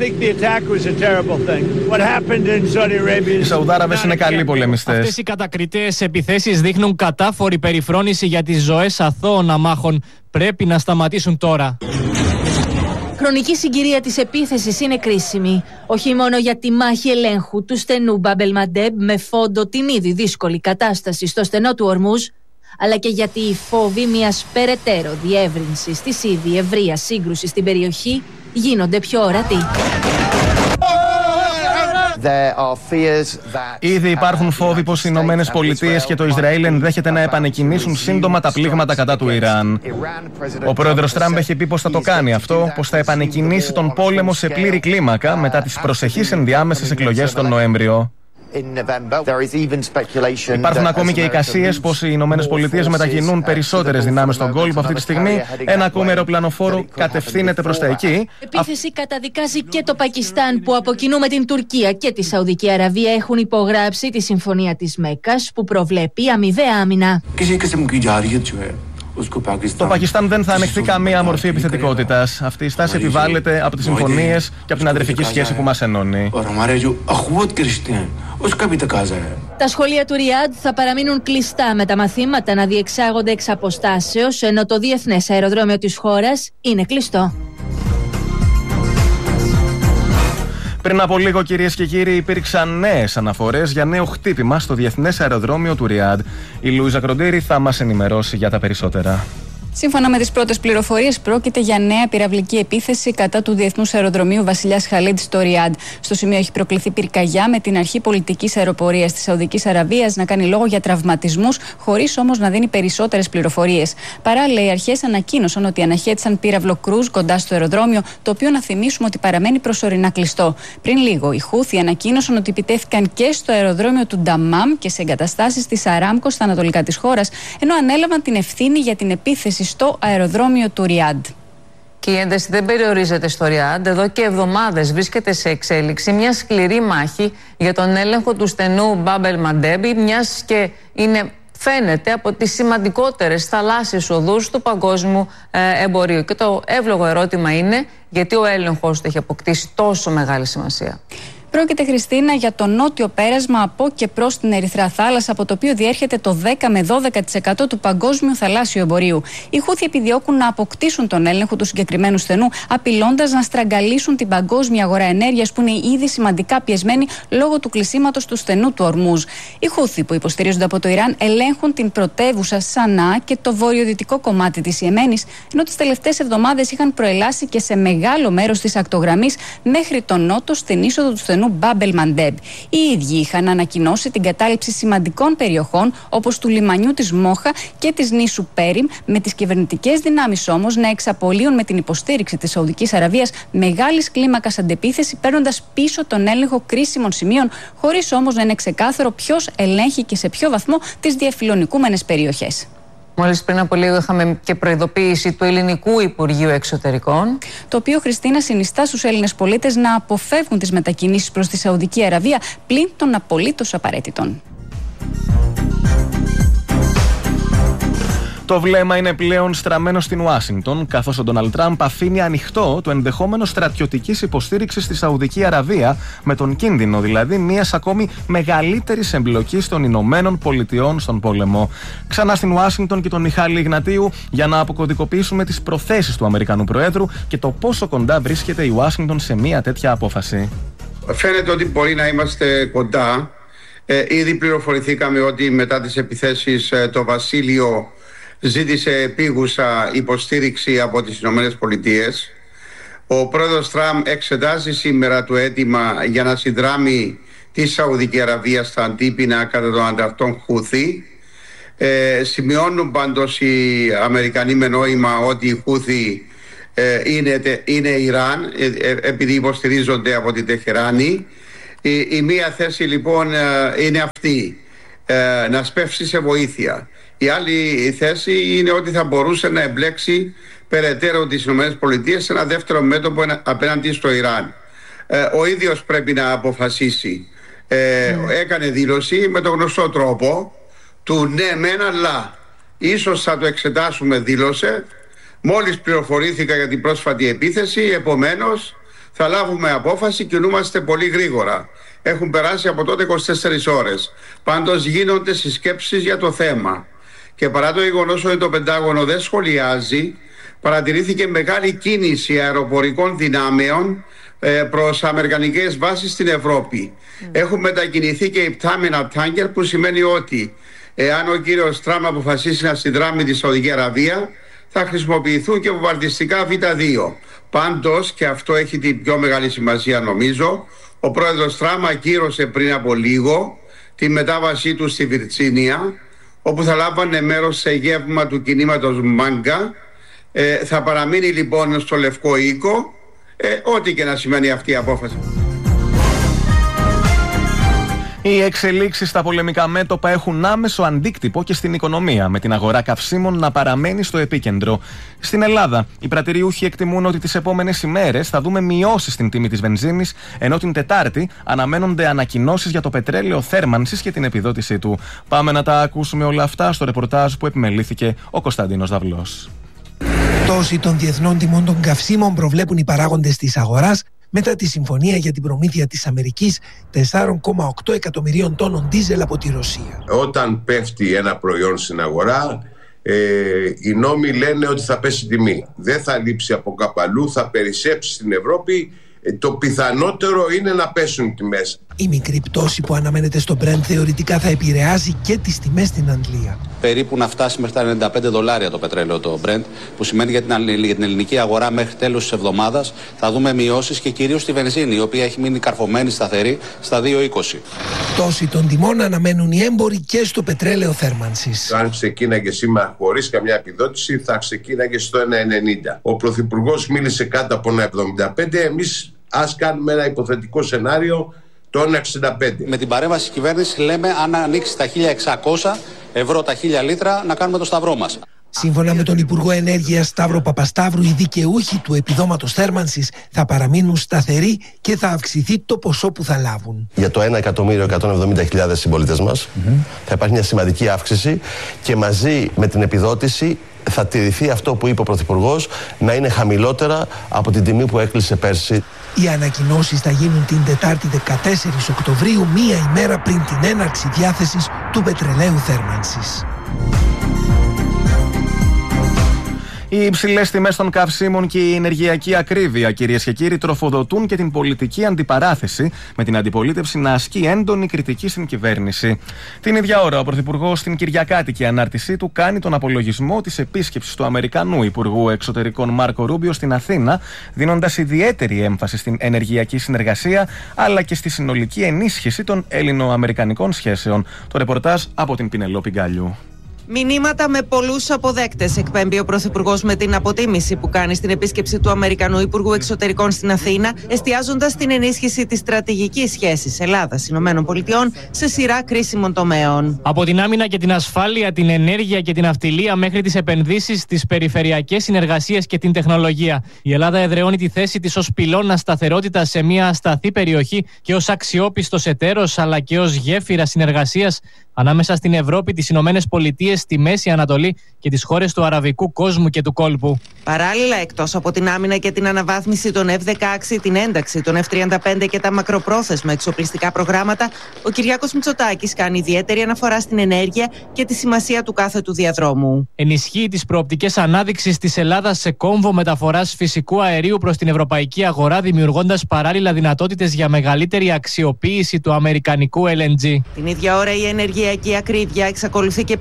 Οι Σαουδάραβες είναι καλοί πολεμιστές. Αυτές οι κατακριτές επιθέσεις δείχνουν κατάφορη περιφρόνηση για τις ζωές αθώων αμάχων. Πρέπει να σταματήσουν τώρα. Χρονική συγκυρία της επίθεσης είναι κρίσιμη. Όχι μόνο για τη μάχη ελέγχου του στενού Μπάμπελ Μαντέμπ με φόντο την ήδη δύσκολη κατάσταση στο στενό του Ορμούζ, αλλά και γιατί οι φόβοι μιας περαιτέρω διεύρυνσης της ήδη ευρείας σύγκρουσης στην περιοχή γίνονται πιο ορατοί. Ήδη υπάρχουν φόβοι πως οι Ηνωμένες Πολιτείες και το Ισραήλ ενδέχεται να επανεκκινήσουν σύντομα τα πλήγματα κατά του Ιράν. Ο πρόεδρος Τραμπ έχει πει πως θα το κάνει αυτό, πως θα επανεκκινήσει τον πόλεμο σε πλήρη κλίμακα μετά τις προσεχείς ενδιάμεσες εκλογές τον Νοέμβριο. Υπάρχουν ακόμη και εικασίες πως οι Ηνωμένες Πολιτείες μετακινούν περισσότερες δυνάμεις στον κόλπο αυτή τη στιγμή. Ένα ακόμη αεροπλανοφόρο κατευθύνεται προς τα εκεί. Επίθεση καταδικάζει και το Πακιστάν, που από κοινού με την Τουρκία και τη Σαουδική Αραβία έχουν υπογράψει τη Συμφωνία της Μέκκας, που προβλέπει αμοιβαία άμυνα. Το Πακιστάν δεν θα ανεχθεί καμία μορφή επιθετικότητας. Αυτή η στάση επιβάλλεται από τις συμφωνίες και από την αδερφική σχέση που μας ενώνει. Τα σχολεία του Ριάντ θα παραμείνουν κλειστά, με τα μαθήματα να διεξάγονται εξ αποστάσεως, ενώ το διεθνές αεροδρόμιο της χώρας είναι κλειστό. Πριν από λίγο, κυρίες και κύριοι, υπήρξαν νέες αναφορές για νέο χτύπημα στο διεθνές αεροδρόμιο του Ριάντ. Η Λουίζα Κροντήρη θα μας ενημερώσει για τα περισσότερα. Σύμφωνα με τις πρώτες πληροφορίες, πρόκειται για νέα πυραυλική επίθεση κατά του διεθνούς αεροδρομίου Βασιλιάς Χαλίντ στο Ριάντ. Στο σημείο έχει προκληθεί πυρκαγιά, με την αρχή πολιτικής αεροπορίας της Σαουδικής Αραβίας να κάνει λόγο για τραυματισμούς, χωρίς όμως να δίνει περισσότερες πληροφορίες. Παράλληλα, οι αρχές ανακοίνωσαν ότι αναχέτησαν πύραυλο κρούζ κοντά στο αεροδρόμιο, το οποίο να θυμίσουμε ότι παραμένει προσωρινά κλειστό. Πριν λίγο, οι Χούθι ανακοίνωσαν ότι επιτέθηκαν και στο αεροδρόμιο του Νταμάμ και σε εγκαταστάσεις της Αράμκο στα ανατολικά της χώρας, ενώ ανέλαβαν την ευθύνη για την επίθεση στο αεροδρόμιο του Ριάντ. Και η ένταση δεν περιορίζεται στο Ριάντ. Εδώ και εβδομάδες βρίσκεται σε εξέλιξη μια σκληρή μάχη για τον έλεγχο του στενού Μπάμπελ Μαντέμπι, μιας και είναι, φαίνεται, από τις σημαντικότερες θαλάσσιες οδούς του παγκόσμιου ε, εμπορίου. Και το εύλογο ερώτημα είναι γιατί ο έλεγχος του έχει αποκτήσει τόσο μεγάλη σημασία. Πρόκειται, Χριστίνα, για το νότιο πέρασμα από και προς την Ερυθρά Θάλασσα, από το οποίο διέρχεται το δέκα με δώδεκα τοις εκατό του παγκόσμιου θαλάσσιου εμπορίου. Οι Χούθι επιδιώκουν να αποκτήσουν τον έλεγχο του συγκεκριμένου στενού, απειλώντας να στραγγαλίσουν την παγκόσμια αγορά ενέργειας, που είναι ήδη σημαντικά πιεσμένη λόγω του κλεισίματος του στενού του Ορμούζ. Οι Χούθι, που υποστηρίζονται από το Ιράν, ελέγχουν την πρωτεύουσα Σανά και το βορειοδυτικό κομμάτι της Ιεμένης, ενώ τις τελευταίες εβδομάδες είχαν προελάσει και σε μεγάλο μέρος της ακτογραμμής μέχρι τον νότο, στην είσοδο του στενού Μπάμπελ Μαντέμπ. Οι ίδιοι είχαν ανακοινώσει την κατάληψη σημαντικών περιοχών, όπως του λιμανιού της Μόχα και της νήσου Πέριμ, με τις κυβερνητικές δυνάμεις όμως να εξαπολύουν με την υποστήριξη της Σαουδικής Αραβίας μεγάλης κλίμακας αντεπίθεση, παίρνοντας πίσω τον έλεγχο κρίσιμων σημείων, χωρίς όμως να είναι ξεκάθαρο ποιος ελέγχει και σε ποιο βαθμό τις διαφιλονικούμενες περιοχές. Μόλις πριν από λίγο είχαμε και προειδοποίηση του Ελληνικού Υπουργείου Εξωτερικών, το οποίο, Χριστίνα, συνιστά στους Έλληνες πολίτες να αποφεύγουν τις μετακινήσεις προς τη Σαουδική Αραβία πλην των απολύτως απαραίτητων. Το βλέμμα είναι πλέον στραμμένο στην Ουάσιγκτον, καθώς ο Ντόναλντ Τραμπ αφήνει ανοιχτό το ενδεχόμενο στρατιωτικής υποστήριξης στη Σαουδική Αραβία, με τον κίνδυνο δηλαδή μιας ακόμη μεγαλύτερης εμπλοκής των Ηνωμένων Πολιτειών στον πόλεμο. Ξανά στην Ουάσιγκτον και τον Μιχάλη Ιγνατίου για να αποκωδικοποιήσουμε τις προθέσεις του Αμερικανού Προέδρου και το πόσο κοντά βρίσκεται η Ουάσιγκτον σε μια τέτοια απόφαση. Φαίνεται ότι μπορεί να είμαστε κοντά. Ε, ήδη πληροφορηθήκαμε ότι μετά τις επιθέσεις ε, το Βασίλειο ζήτησε επίγουσα υποστήριξη από τις Ηνωμένες Πολιτείες. Ο πρόεδρος Τραμπ εξετάζει σήμερα το αίτημα για να συνδράμει τη Σαουδική Αραβία στα αντίπεινα κατά των ανταρτών Χούθη. Ε, σημειώνουν πάντως οι Αμερικανοί με νόημα ότι οι Χούθη ε, είναι, είναι Ιράν, ε, ε, επειδή υποστηρίζονται από την Τεχεράνη. Η, η μία θέση λοιπόν ε, είναι αυτή, ε, να σπεύσει σε βοήθεια. Η άλλη θέση είναι ότι θα μπορούσε να εμπλέξει περαιτέρω τις ΗΠΑ σε ένα δεύτερο μέτωπο απέναντι στο Ιράν. Ε, ο ίδιος πρέπει να αποφασίσει. Ε, mm. Έκανε δήλωση με τον γνωστό τρόπο του ναι μεν αλλά. Ίσως θα το εξετάσουμε, δήλωσε. Μόλις πληροφορήθηκα για την πρόσφατη επίθεση, επομένως θα λάβουμε απόφαση, κινούμαστε πολύ γρήγορα. Έχουν περάσει από τότε είκοσι τέσσερις ώρες. Πάντως γίνονται συσκέψεις για το θέμα. Και παρά το γεγονός ότι το Πεντάγωνο δεν σχολιάζει, παρατηρήθηκε μεγάλη κίνηση αεροπορικών δυνάμεων ε, προς αμερικανικές βάσεις στην Ευρώπη. Mm. Έχουν μετακινηθεί και υπτάμενα τάγκερ, που σημαίνει ότι εάν ο κύριος Τραμπ αποφασίσει να συνδράμει τη Σαουδική Αραβία, θα χρησιμοποιηθούν και βομβαρδιστικά βι δύο. Πάντως, και αυτό έχει την πιο μεγάλη σημασία νομίζω, ο πρόεδρος Τραμπ ακύρωσε πριν από λίγο τη μετάβασή του στη Βιρτζίνια, όπου θα λάβανε μέρος σε γεύμα του κινήματος Μάγκα. Ε, θα παραμείνει λοιπόν στο Λευκό Οίκο, ε, ό,τι και να σημαίνει αυτή η απόφαση. Οι εξελίξεις στα πολεμικά μέτωπα έχουν άμεσο αντίκτυπο και στην οικονομία, με την αγορά καυσίμων να παραμένει στο επίκεντρο. Στην Ελλάδα, οι πρατηριούχοι εκτιμούν ότι τις επόμενες ημέρες θα δούμε μειώσεις στην τιμή της βενζίνης, ενώ την Τετάρτη αναμένονται ανακοινώσεις για το πετρέλαιο θέρμανσης και την επιδότησή του. Πάμε να τα ακούσουμε όλα αυτά στο ρεπορτάζ που επιμελήθηκε ο Κωνσταντίνος Δαυλός. Πτώση των διεθνών τιμών των καυσίμων προβλέπουν οι παράγοντες της αγοράς μετά τη συμφωνία για την προμήθεια της Αμερικής τέσσερα κόμμα οκτώ εκατομμυρίων τόνων ντίζελ από τη Ρωσία. Όταν πέφτει ένα προϊόν στην αγορά, ε, οι νόμοι λένε ότι θα πέσει τιμή. Δεν θα λείψει από κάπου αλλού, θα περισσέψει στην Ευρώπη. Ε, το πιθανότερο είναι να πέσουν οι τιμές. Η μικρή πτώση που αναμένεται στο Brent θεωρητικά θα επηρεάζει και τις τιμές στην Αγγλία. Περίπου να φτάσει μέχρι τα ενενήντα πέντε δολάρια το πετρέλαιο το Brent, που σημαίνει για την, για την ελληνική αγορά μέχρι τέλος της εβδομάδας θα δούμε μειώσεις και κυρίως στη βενζίνη, η οποία έχει μείνει καρφωμένη σταθερή στα δύο είκοσι. Πτώση των τιμών αναμένουν οι έμποροι και στο πετρέλαιο θέρμανσης. Αν ξεκίναγε σήμερα χωρίς καμιά επιδότηση, θα ξεκίναγε στο ένα ενενήντα. Ο Πρωθυπουργός μίλησε κάτω από ένα εβδομήντα πέντε. Εμείς ας κάνουμε ένα υποθετικό σενάριο, το ένα εξήντα πέντε. Με την παρέμβαση της κυβέρνησης λέμε, αν ανοίξει τα χίλια εξακόσια ευρώ τα χίλια λίτρα, να κάνουμε το σταυρό μας. Σύμφωνα με τον Υπουργό Ενέργειας Σταύρο Παπασταύρου, οι δικαιούχοι του επιδόματος θέρμανσης θα παραμείνουν σταθεροί και θα αυξηθεί το ποσό που θα λάβουν. Για το ένα εκατομμύριο εκατόν εβδομήντα χιλιάδες συμπολίτες μας mm-hmm. θα υπάρχει μια σημαντική αύξηση και μαζί με την επιδότηση θα τηρηθεί αυτό που είπε ο Πρωθυπουργός, να είναι χαμηλότερα από την τιμή που έκλεισε πέρσι. Οι ανακοινώσεις θα γίνουν την Τετάρτη δεκατέσσερις Οκτωβρίου, μία ημέρα πριν την έναρξη διάθεσης του πετρελαίου θέρμανσης. Οι υψηλές τιμές των καυσίμων και η ενεργειακή ακρίβεια, κυρίες και κύριοι, τροφοδοτούν και την πολιτική αντιπαράθεση, με την αντιπολίτευση να ασκεί έντονη κριτική στην κυβέρνηση. Την ίδια ώρα, ο Πρωθυπουργός στην Κυριακάτικη ανάρτησή του κάνει τον απολογισμό της επίσκεψης του Αμερικανού Υπουργού Εξωτερικών Μάρκο Ρούμπιο στην Αθήνα, δίνοντας ιδιαίτερη έμφαση στην ενεργειακή συνεργασία αλλά και στη συνολική ενίσχυση των ελληνοαμερικανικών σχέσεων. Το ρεπορτάζ από την Πινελόπη Γκάλιου. Μηνύματα με πολλούς αποδέκτες εκπέμπει ο Πρωθυπουργός με την αποτίμηση που κάνει στην επίσκεψη του Αμερικανού Υπουργού Εξωτερικών στην Αθήνα, εστιάζοντας στην ενίσχυση της στρατηγικής σχέσης Ελλάδα-Ηνωμένων Πολιτειών σε σειρά κρίσιμων τομέων. Από την άμυνα και την ασφάλεια, την ενέργεια και την ναυτιλία μέχρι τις επενδύσεις, τις περιφερειακές συνεργασίες και την τεχνολογία. Η Ελλάδα εδραιώνει τη θέση της ως πυλώνα σταθερότητας σε μια ασταθή περιοχή και ως αξιόπιστος εταίρος, αλλά και ως γέφυρα συνεργασίας ανάμεσα στην Ευρώπη, τις Ηνωμένες Πολιτείες, τη Μέση Ανατολή και τις χώρες του αραβικού κόσμου και του κόλπου. Παράλληλα, εκτός από την άμυνα και την αναβάθμιση των εφ δεκαέξι, την ένταξη των εφ τριάντα πέντε και τα μακροπρόθεσμα εξοπλιστικά προγράμματα, ο Κυριάκος Μητσοτάκης κάνει ιδιαίτερη αναφορά στην ενέργεια και τη σημασία του κάθετου διαδρόμου. Ενισχύει τις προοπτικές ανάδειξης της Ελλάδας σε κόμβο μεταφοράς φυσικού αερίου προς την ευρωπαϊκή αγορά, δημιουργώντας παράλληλα δυνατότητες για μεγαλύτερη αξιοποίηση του αμερικανικού ελ εν τζι. Την ίδια ώρα, η ενεργειακή ακρίβεια εξακολουθεί και πυροδοτεί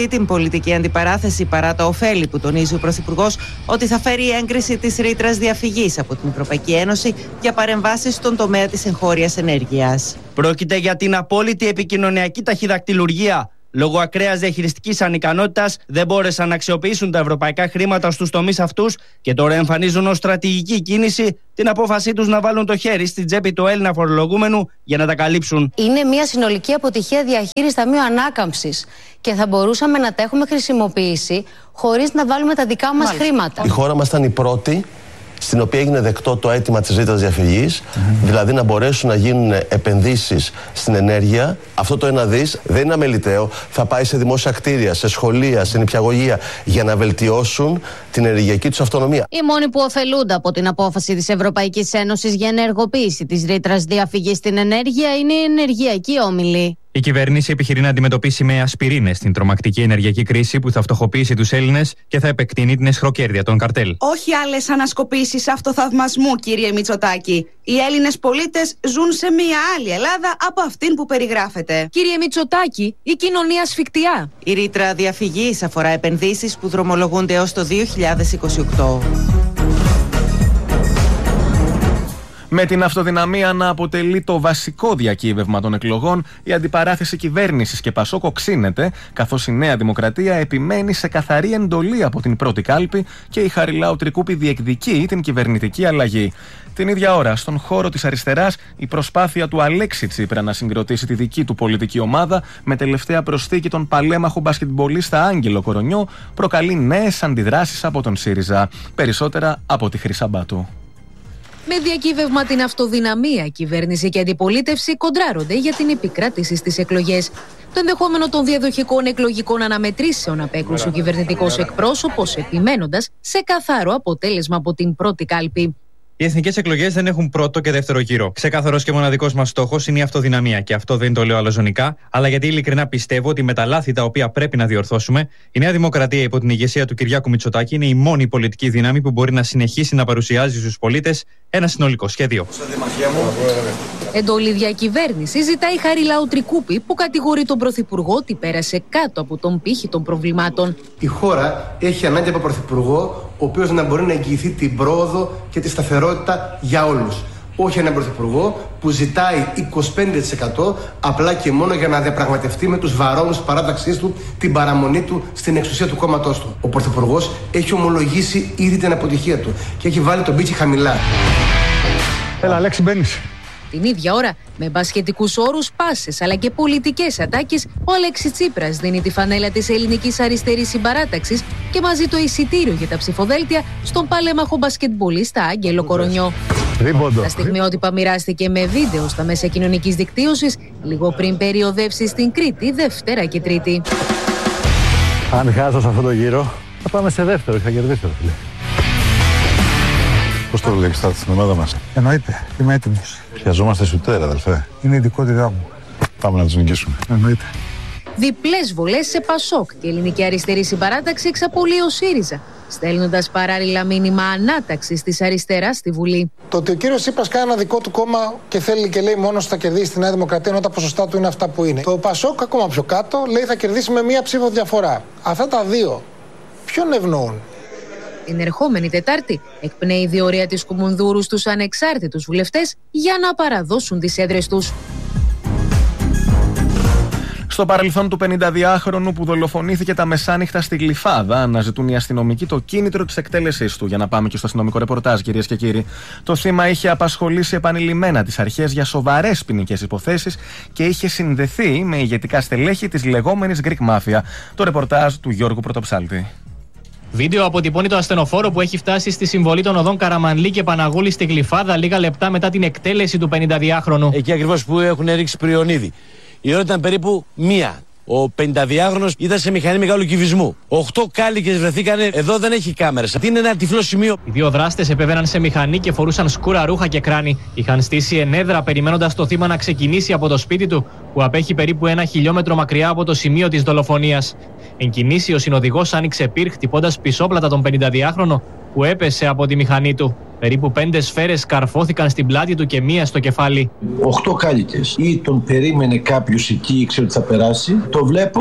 την πολιτική αντιπαράθεση παρά τα ωφέλη που τονίζει ο Πρωθυπουργός ότι θα φέρει η έγκριση της ρήτρας διαφυγής από την Ευρωπαϊκή Ένωση για παρεμβάσεις στον τομέα της εγχώριας ενέργειας. Πρόκειται για την απόλυτη επικοινωνιακή ταχυδακτηλουργία. Λόγω ακραίας διαχειριστικής ανικανότητας δεν μπόρεσαν να αξιοποιήσουν τα ευρωπαϊκά χρήματα στους τομείς αυτούς και τώρα εμφανίζουν ως στρατηγική κίνηση την απόφασή τους να βάλουν το χέρι στην τσέπη του Έλληνα φορολογούμενου για να τα καλύψουν. Είναι μια συνολική αποτυχία διαχείρισης Ταμείου Ανάκαμψης και θα μπορούσαμε να τα έχουμε χρησιμοποιήσει χωρίς να βάλουμε τα δικά μας Μάλιστα. χρήματα. Η χώρα μας ήταν η πρώτη στην οποία έγινε δεκτό το αίτημα της ρήτρας διαφυγής, mm-hmm. δηλαδή να μπορέσουν να γίνουν επενδύσεις στην ενέργεια. Αυτό το ένα δις δεν είναι αμεληταίο, θα πάει σε δημόσια κτίρια, σε σχολεία, σε νηπιαγωγεία για να βελτιώσουν την ενεργειακή τους αυτονομία. Οι μόνοι που ωφελούνται από την απόφαση της Ευρωπαϊκής Ένωσης για ενεργοποίηση της ρήτρας διαφυγής στην ενέργεια είναι οι ενεργειακοί όμιλοι. Η κυβέρνηση επιχειρεί να αντιμετωπίσει με ασπιρίνες την τρομακτική ενεργειακή κρίση που θα φτωχοποιήσει τους Έλληνες και θα επεκτείνει την αισχροκέρδεια των καρτέλ. Όχι άλλες ανασκοπήσεις αυτοθαυμασμού, κύριε Μητσοτάκη. Οι Έλληνες πολίτες ζουν σε μια άλλη Ελλάδα από αυτήν που περιγράφεται. Κύριε Μητσοτάκη, η κοινωνία σφιχτιά. Η ρήτρα διαφυγής αφορά επενδύσεις που δρομολογούνται έως το δύο χιλιάδες είκοσι οκτώ. Με την αυτοδυναμία να αποτελεί το βασικό διακύβευμα των εκλογών, η αντιπαράθεση κυβέρνησης και Πασόκ οξύνεται, καθώς η Νέα Δημοκρατία επιμένει σε καθαρή εντολή από την πρώτη κάλπη και η Χαριλάου Τρικούπη διεκδικεί την κυβερνητική αλλαγή. Την ίδια ώρα, στον χώρο της αριστεράς, η προσπάθεια του Αλέξη Τσίπρα να συγκροτήσει τη δική του πολιτική ομάδα με τελευταία προσθήκη τον παλέμαχο μπασκετμπολίστα Άγγελο Κορονιό προκαλεί νέες αντιδράσεις από τον ΣΥΡΙΖΑ. Περισσότερα από τη Χρυσαμπάτου. Με διακύβευμα την αυτοδυναμία, κυβέρνηση και αντιπολίτευση κοντράρονται για την επικράτηση στις εκλογές. Το ενδεχόμενο των διαδοχικών εκλογικών αναμετρήσεων απέκλεισε ο κυβερνητικός εκπρόσωπος, επιμένοντας σε καθαρό αποτέλεσμα από την πρώτη κάλπη. Οι εθνικές εκλογές δεν έχουν πρώτο και δεύτερο γύρο. Ξεκάθαρος και μοναδικός μας στόχος είναι η αυτοδυναμία. Και αυτό δεν το λέω αλαζονικά, αλλά γιατί ειλικρινά πιστεύω ότι με τα λάθη τα οποία πρέπει να διορθώσουμε, η Νέα Δημοκρατία υπό την ηγεσία του Κυριάκου Μητσοτάκη είναι η μόνη πολιτική δύναμη που μπορεί να συνεχίσει να παρουσιάζει στους πολίτες ένα συνολικό σχέδιο. Εντολή διακυβέρνηση ζητάει η Χαριλάου Τρικούπη, που κατηγορεί τον Πρωθυπουργό ότι πέρασε κάτω από τον πύχη των προβλημάτων. Η χώρα έχει ανάγκη από Πρωθυπουργό, ο οποίος να μπορεί να εγγυηθεί την πρόοδο και τη σταθερότητα για όλους. Όχι έναν Πρωθυπουργό που ζητάει είκοσι πέντε τοις εκατό απλά και μόνο για να διαπραγματευτεί με τους βαρώνους παράταξής του την παραμονή του στην εξουσία του κόμματός του. Ο Πρωθυπουργός έχει ομολογήσει ήδη την αποτυχία του και έχει βάλει τον πύχη χαμηλά. Έλα, Αλέξη, μπαίνεις. Την ίδια ώρα, με μπασκετικούς όρους, πάσες αλλά και πολιτικές ατάκες, ο Αλέξη Τσίπρας δίνει τη φανέλα της ελληνικής αριστερής συμπαράταξης και μαζί το εισιτήριο για τα ψηφοδέλτια στον παλέμαχο μπασκετμπολίστα Άγγελο Κορονιό. Δίποντο. Τα στιγμιότυπα μοιράστηκε με βίντεο στα μέσα κοινωνικής δικτύωσης λίγο πριν περιοδεύσει στην Κρήτη Δευτέρα και Τρίτη. Αν χάσω σε αυτό το γύρο, θα πάμε σε δεύτερο και θα κερδίσω. Πώς το βλέπεις τώρα στην ομάδα μας? Εννοείται, είμαι έτοιμος. Χρειαζόμαστε σουτέρα, αδελφέ. Είναι η ειδικότητά μου. Πάμε να τους νικήσουμε. Εννοείται. Διπλές βολές σε Πασόκ και ελληνική αριστερή συμπαράταξη εξαπολύει ο ΣΥΡΙΖΑ, στέλνοντας παράλληλα μήνυμα ανάταξης της αριστεράς στη Βουλή. Το ότι ο κύριος Τσίπρας κάνει ένα δικό του κόμμα και θέλει και λέει μόνος θα κερδίσει τη Νέα Δημοκρατία ενώ τα ποσοστά του είναι αυτά που είναι. Το Πασόκ, ακόμα πιο κάτω, λέει θα κερδίσει με μία ψήφο διαφορά. Αυτά τα δύο, ποιον ευνοούν? Την ερχόμενη Τετάρτη εκπνέει η διορία της Κουμουνδούρου στους ανεξάρτητους βουλευτές για να παραδώσουν τις έδρες τους. Στο παρελθόν του πενηνταδυάχρονου που δολοφονήθηκε τα μεσάνυχτα στη Γλυφάδα, αναζητούν οι αστυνομικοί το κίνητρο της εκτέλεσής του. Για να πάμε και στο αστυνομικό ρεπορτάζ, κυρίες και κύριοι. Το θύμα είχε απασχολήσει επανειλημμένα τις αρχές για σοβαρές ποινικές υποθέσεις και είχε συνδεθεί με ηγετικά στελέχη της λεγόμενης Greek Mafia. Το ρεπορτάζ του Γιώργου Πρωτοψάλτη. Βίντεο αποτυπώνει το ασθενοφόρο που έχει φτάσει στη συμβολή των οδών Καραμανλή και Παναγούλη στη Γλυφάδα λίγα λεπτά μετά την εκτέλεση του πενηνταδυάχρονου. Εκεί ακριβώς που έχουν ρίξει πριονίδι. Η ώρα ήταν περίπου μία. Ο πενηνταδυάχρονος ήταν σε μηχανή μεγάλου κυβισμού. Οχτώ κάλικες βρεθήκανε. Εδώ δεν έχει κάμερες. Αυτή είναι ένα τυφλό σημείο. Οι δύο δράστες επέβαιναν σε μηχανή και φορούσαν σκούρα ρούχα και κράνη. Είχαν στήσει ενέδρα περιμένοντας το θύμα να ξεκινήσει από το σπίτι του, που απέχει περίπου ένα χιλιόμετρο μακριά από το σημείο της δολοφονίας. Εν κινήσει, ο συνοδηγός άνοιξε πυρ χτυπώντας πισόπλατα τον πενηνταδυάχρονο, που έπεσε από τη μηχανή του. Περίπου πέντε σφαίρες καρφώθηκαν στην πλάτη του και μία στο κεφάλι. Οχτώ κάλικες. Ή τον περίμενε κάποιος εκεί, ήξερε ότι θα περάσει. Το βλέπω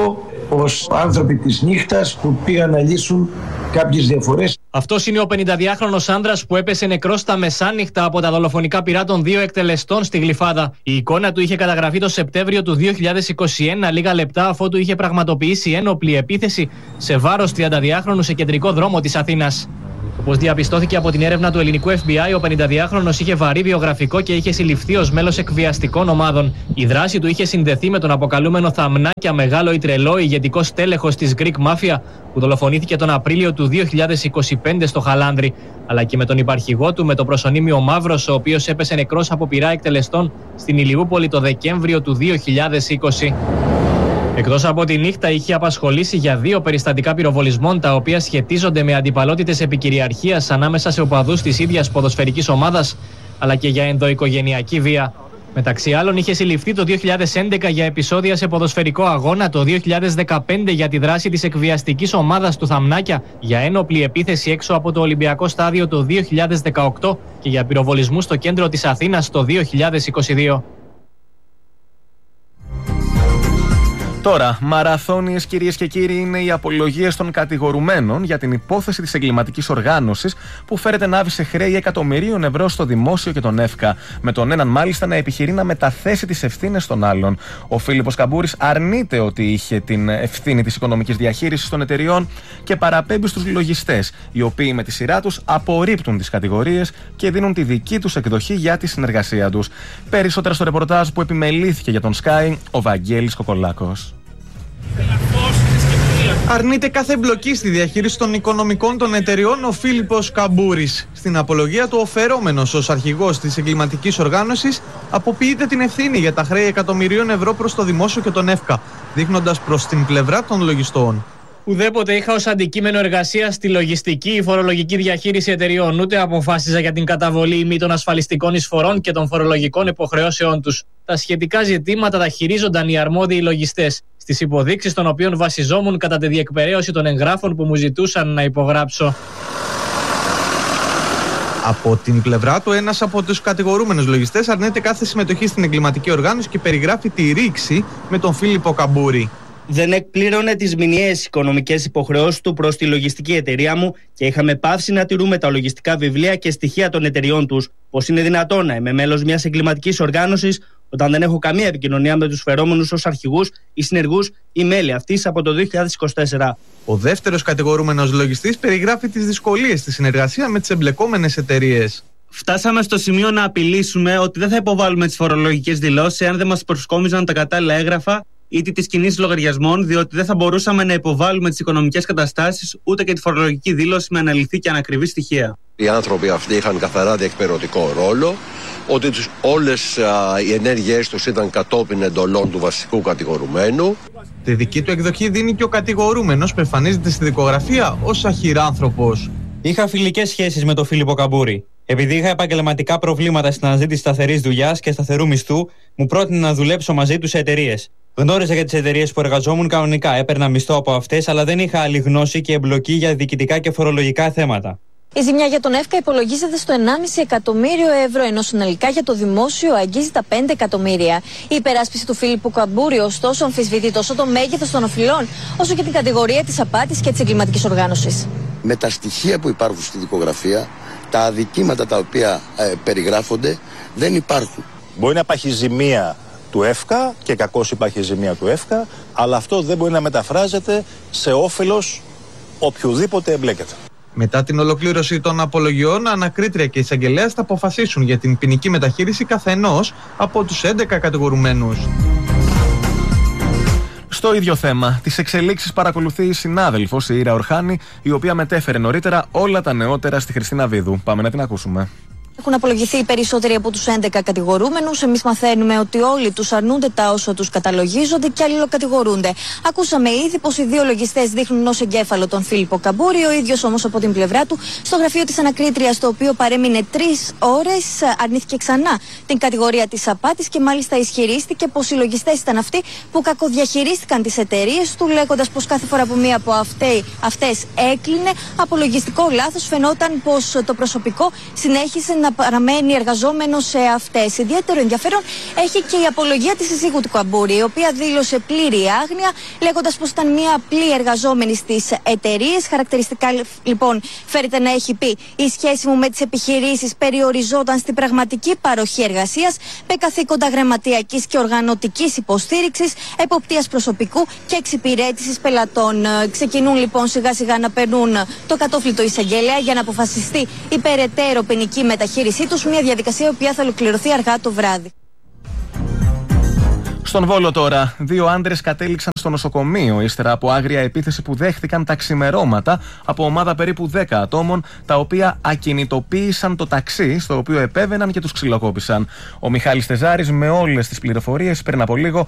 ως άνθρωποι της νύχτας που πήγαν να λύσουν κάποιες διαφορές. Αυτός είναι ο πενηνταδυάχρονος άνδρας που έπεσε νεκρός στα μεσάνυχτα από τα δολοφονικά πυρά των δύο εκτελεστών στη Γλυφάδα. Η εικόνα του είχε καταγραφεί το Σεπτέμβριο του δύο χιλιάδες είκοσι ένα, λίγα λεπτά αφότου είχε πραγματοποιήσει ένοπλη επίθεση σε βάρος τριανταδυάχρονου σε κεντρικό δρόμο της Αθήνας. Όπως διαπιστώθηκε από την έρευνα του ελληνικού Εφ Μπι Άι, ο πενηνταδυάχρονος είχε βαρύ βιογραφικό και είχε συλληφθεί ως μέλος εκβιαστικών ομάδων. Η δράση του είχε συνδεθεί με τον αποκαλούμενο Θαμνάκια Μεγάλο ή Τρελό, ηγετικό στέλεχος της Greek Mafia, που δολοφονήθηκε τον Απρίλιο του δύο χιλιάδες είκοσι πέντε στο Χαλάνδρι, αλλά και με τον υπαρχηγό του με το προσωνύμιο Μαύρος, ο οποίος έπεσε νεκρός από πυρά εκτελεστών στην Ηλιούπολη το Δεκέμβριο του δύο χιλιάδες είκοσι. Εκτός από τη νύχτα, είχε απασχολήσει για δύο περιστατικά πυροβολισμών, τα οποία σχετίζονται με αντιπαλότητες επικυριαρχίας ανάμεσα σε οπαδούς της ίδιας ποδοσφαιρικής ομάδας, αλλά και για ενδοοικογενειακή βία. Μεταξύ άλλων, είχε συλληφθεί το δύο χιλιάδες έντεκα για επεισόδια σε ποδοσφαιρικό αγώνα, το δύο χιλιάδες δεκαπέντε για τη δράση της εκβιαστικής ομάδας του Θαμνάκια, για ένοπλη επίθεση έξω από το Ολυμπιακό Στάδιο το δύο χιλιάδες δεκαοκτώ και για πυροβολισμού στο κέντρο της Αθήνας το δύο χιλιάδες είκοσι δύο. Τώρα, μαραθώνιες, κυρίες και κύριοι, είναι οι απολογίες των κατηγορουμένων για την υπόθεση της εγκληματικής οργάνωσης που φέρεται να άφησε χρέη εκατομμυρίων ευρώ στο δημόσιο και τον ΕΦΚΑ, με τον έναν μάλιστα να επιχειρεί να μεταθέσει τις ευθύνες των άλλων. Ο Φίλιππος Καμπούρης αρνείται ότι είχε την ευθύνη της οικονομικής διαχείρισης των εταιριών και παραπέμπει στους λογιστές, οι οποίοι με τη σειρά τους απορρίπτουν τις κατηγορίες και δίνουν τη δική τους εκδοχή για τη συνεργασία τους. Περισσότερα στο ρεπορτάζ που επιμελήθηκε για τον Sky ο Βαγγέλης Κοκολάκος. Αρνείται κάθε εμπλοκή στη διαχείριση των οικονομικών των εταιριών ο Φίλιππος Καμπούρης. Στην απολογία του, ο φερόμενος ως αρχηγός της εγκληματικής οργάνωσης αποποιείται την ευθύνη για τα χρέη εκατομμυρίων ευρώ προς το δημόσιο και τον ΕΦΚΑ, δείχνοντας προς την πλευρά των λογιστών. Ουδέποτε είχα ως αντικείμενο εργασίας τη λογιστική ή φορολογική διαχείριση εταιριών, ούτε αποφάσιζα για την καταβολή ή μη των ασφαλιστικών εισφορών και των φορολογικών υποχρεώσεών τους. Τα σχετικά ζητήματα τα χειρίζονταν οι αρμόδιοι λογιστές, στις υποδείξεις των οποίων βασιζόμουν κατά τη διεκπεραίωση των εγγράφων που μου ζητούσαν να υπογράψω. Από την πλευρά του, ένας από τους κατηγορούμενους λογιστές αρνείται κάθε συμμετοχή στην εγκληματική οργάνωση και περιγράφει τη ρήξη με τον Φίλιππο Καμπούρη. Δεν εκπλήρωνε τις μηνιαίες οικονομικές υποχρεώσεις του προς τη λογιστική εταιρεία μου και είχαμε πάυσει να τηρούμε τα λογιστικά βιβλία και στοιχεία των εταιριών τους. Πώς είναι δυνατόν να είμαι μέλος μιας εγκληματικής οργάνωσης όταν δεν έχω καμία επικοινωνία με τους φερόμενους ως αρχηγούς ή συνεργούς ή μέλη αυτής από το δύο χιλιάδες είκοσι τέσσερα. Ο δεύτερος κατηγορούμενος λογιστής περιγράφει τις δυσκολίες στη συνεργασία με τις εμπλεκόμενες εταιρείες. Φτάσαμε στο σημείο να απειλήσουμε ότι δεν θα υποβάλουμε τις φορολογικές δηλώσεις εάν δεν μας προσκόμιζαν τα κατάλληλα έγγραφα ή τη κινήση λογαριασμών, διότι δεν θα μπορούσαμε να υποβάλουμε τις οικονομικές καταστάσεις ούτε και τη φορολογική δήλωση με αναλυθή και ανακριβή στοιχεία. Οι άνθρωποι αυτοί είχαν καθαρά διεκπαιρωτικό ρόλο, ότι τους, όλες α, οι ενέργειές τους ήταν κατόπιν εντολών του βασικού κατηγορουμένου. Τη δική του εκδοχή δίνει και ο κατηγορούμενος που εμφανίζεται στη δικογραφία ως αχυράνθρωπος. Είχα φιλικές σχέσεις με τον Φίλιππο Καμπούρη. Επειδή είχα επαγγελματικά προβλήματα στην αναζήτηση σταθερής δουλειάς και σταθερού μισθού, μου πρότεινε να δουλέψω μαζί του σε εταιρείες. Γνώριζα για τις εταιρείες που εργαζόμουν κανονικά, έπαιρνα μισθό από αυτές, αλλά δεν είχα άλλη γνώση και εμπλοκή για διοικητικά και φορολογικά θέματα. Η ζημιά για τον ΕΦΚΑ υπολογίζεται στο ενάμιση εκατομμύριο ευρώ, ενώ συνολικά για το δημόσιο αγγίζει τα πέντε εκατομμύρια. Η υπεράσπιση του Φίλιππου Καμπούρη, ωστόσο, αμφισβητεί τόσο το μέγεθος των οφειλών, όσο και την κατηγορία της απάτης και της εγκληματικής οργάνωσης. Με τα στοιχεία που υπάρχουν στη δικογραφία, τα αδικήματα τα οποία ε, περιγράφονται δεν υπάρχουν. Μπορεί να υπάρχει ζημία του ΕΦΚΑ και κακώς υπάρχει ζημία του ΕΦΚΑ, αλλά αυτό δεν μπορεί να μεταφράζεται σε όφελος οποιοδήποτε εμπλέκεται. Μετά την ολοκλήρωση των απολογιών, ανακρίτρια και εισαγγελέας θα αποφασίσουν για την ποινική μεταχείριση καθενός από τους έντεκα κατηγορουμένους. Στο ίδιο θέμα, τις εξελίξεις παρακολουθεί η συνάδελφος η Ήρα Ορχάνη, η οποία μετέφερε νωρίτερα όλα τα νεότερα στη Χριστίνα Βίδου. Πάμε να την ακούσουμε. Έχουν απολογηθεί οι περισσότεροι από τους έντεκα κατηγορούμενους. Εμείς μαθαίνουμε ότι όλοι τους αρνούνται τα όσα τους καταλογίζονται και αλληλοκατηγορούνται. Ακούσαμε ήδη πως οι δύο λογιστές δείχνουν ως εγκέφαλο τον Φίλιππο Καμπούρη, ο ίδιος όμως από την πλευρά του, στο γραφείο της ανακρίτριας, το οποίο παρέμεινε τρεις ώρες, αρνήθηκε ξανά την κατηγορία της απάτης και μάλιστα ισχυρίστηκε πως οι λογιστές ήταν αυτοί που κακοδιαχειρίστηκαν τις εταιρείες του, λέγοντας πως κάθε φορά που μία από αυτές έκλεινε από λογιστικό λάθος, φαινόταν πως το προσωπικό συνέχισε να να παραμένει εργαζόμενο σε αυτές. Ιδιαίτερο ενδιαφέρον έχει και η απολογία της συζύγου του Καμπούρη, η οποία δήλωσε πλήρη άγνοια, λέγοντας πως ήταν μια απλή εργαζόμενη στις εταιρείες. Χαρακτηριστικά λοιπόν φέρεται να έχει πει: η σχέση μου με τις επιχειρήσεις περιοριζόταν στην πραγματική παροχή εργασίας με καθήκοντα γραμματειακής και οργανωτικής υποστήριξης, εποπτείας προσωπικού και εξυπηρέτησης πελατών. Ξεκινούν λοιπόν σιγά σιγά να περνούν το κατόφλι του εισαγγελέα για να αποφασιστεί η περαιτέρω ποινική μεταχείρισή τους, μια διαδικασία η οποία θα ολοκληρωθεί αργά το βράδυ. Στον Βόλο τώρα, δύο άντρες κατέληξαν στο νοσοκομείο ύστερα από άγρια επίθεση που δέχτηκαν τα ξημερώματα από ομάδα περίπου δέκα ατόμων, τα οποία ακινητοποίησαν το ταξί στο οποίο επέβαιναν και τους ξυλοκόπησαν. Ο Μιχάλης Τεζάρης με όλες τις πληροφορίες πριν από λίγο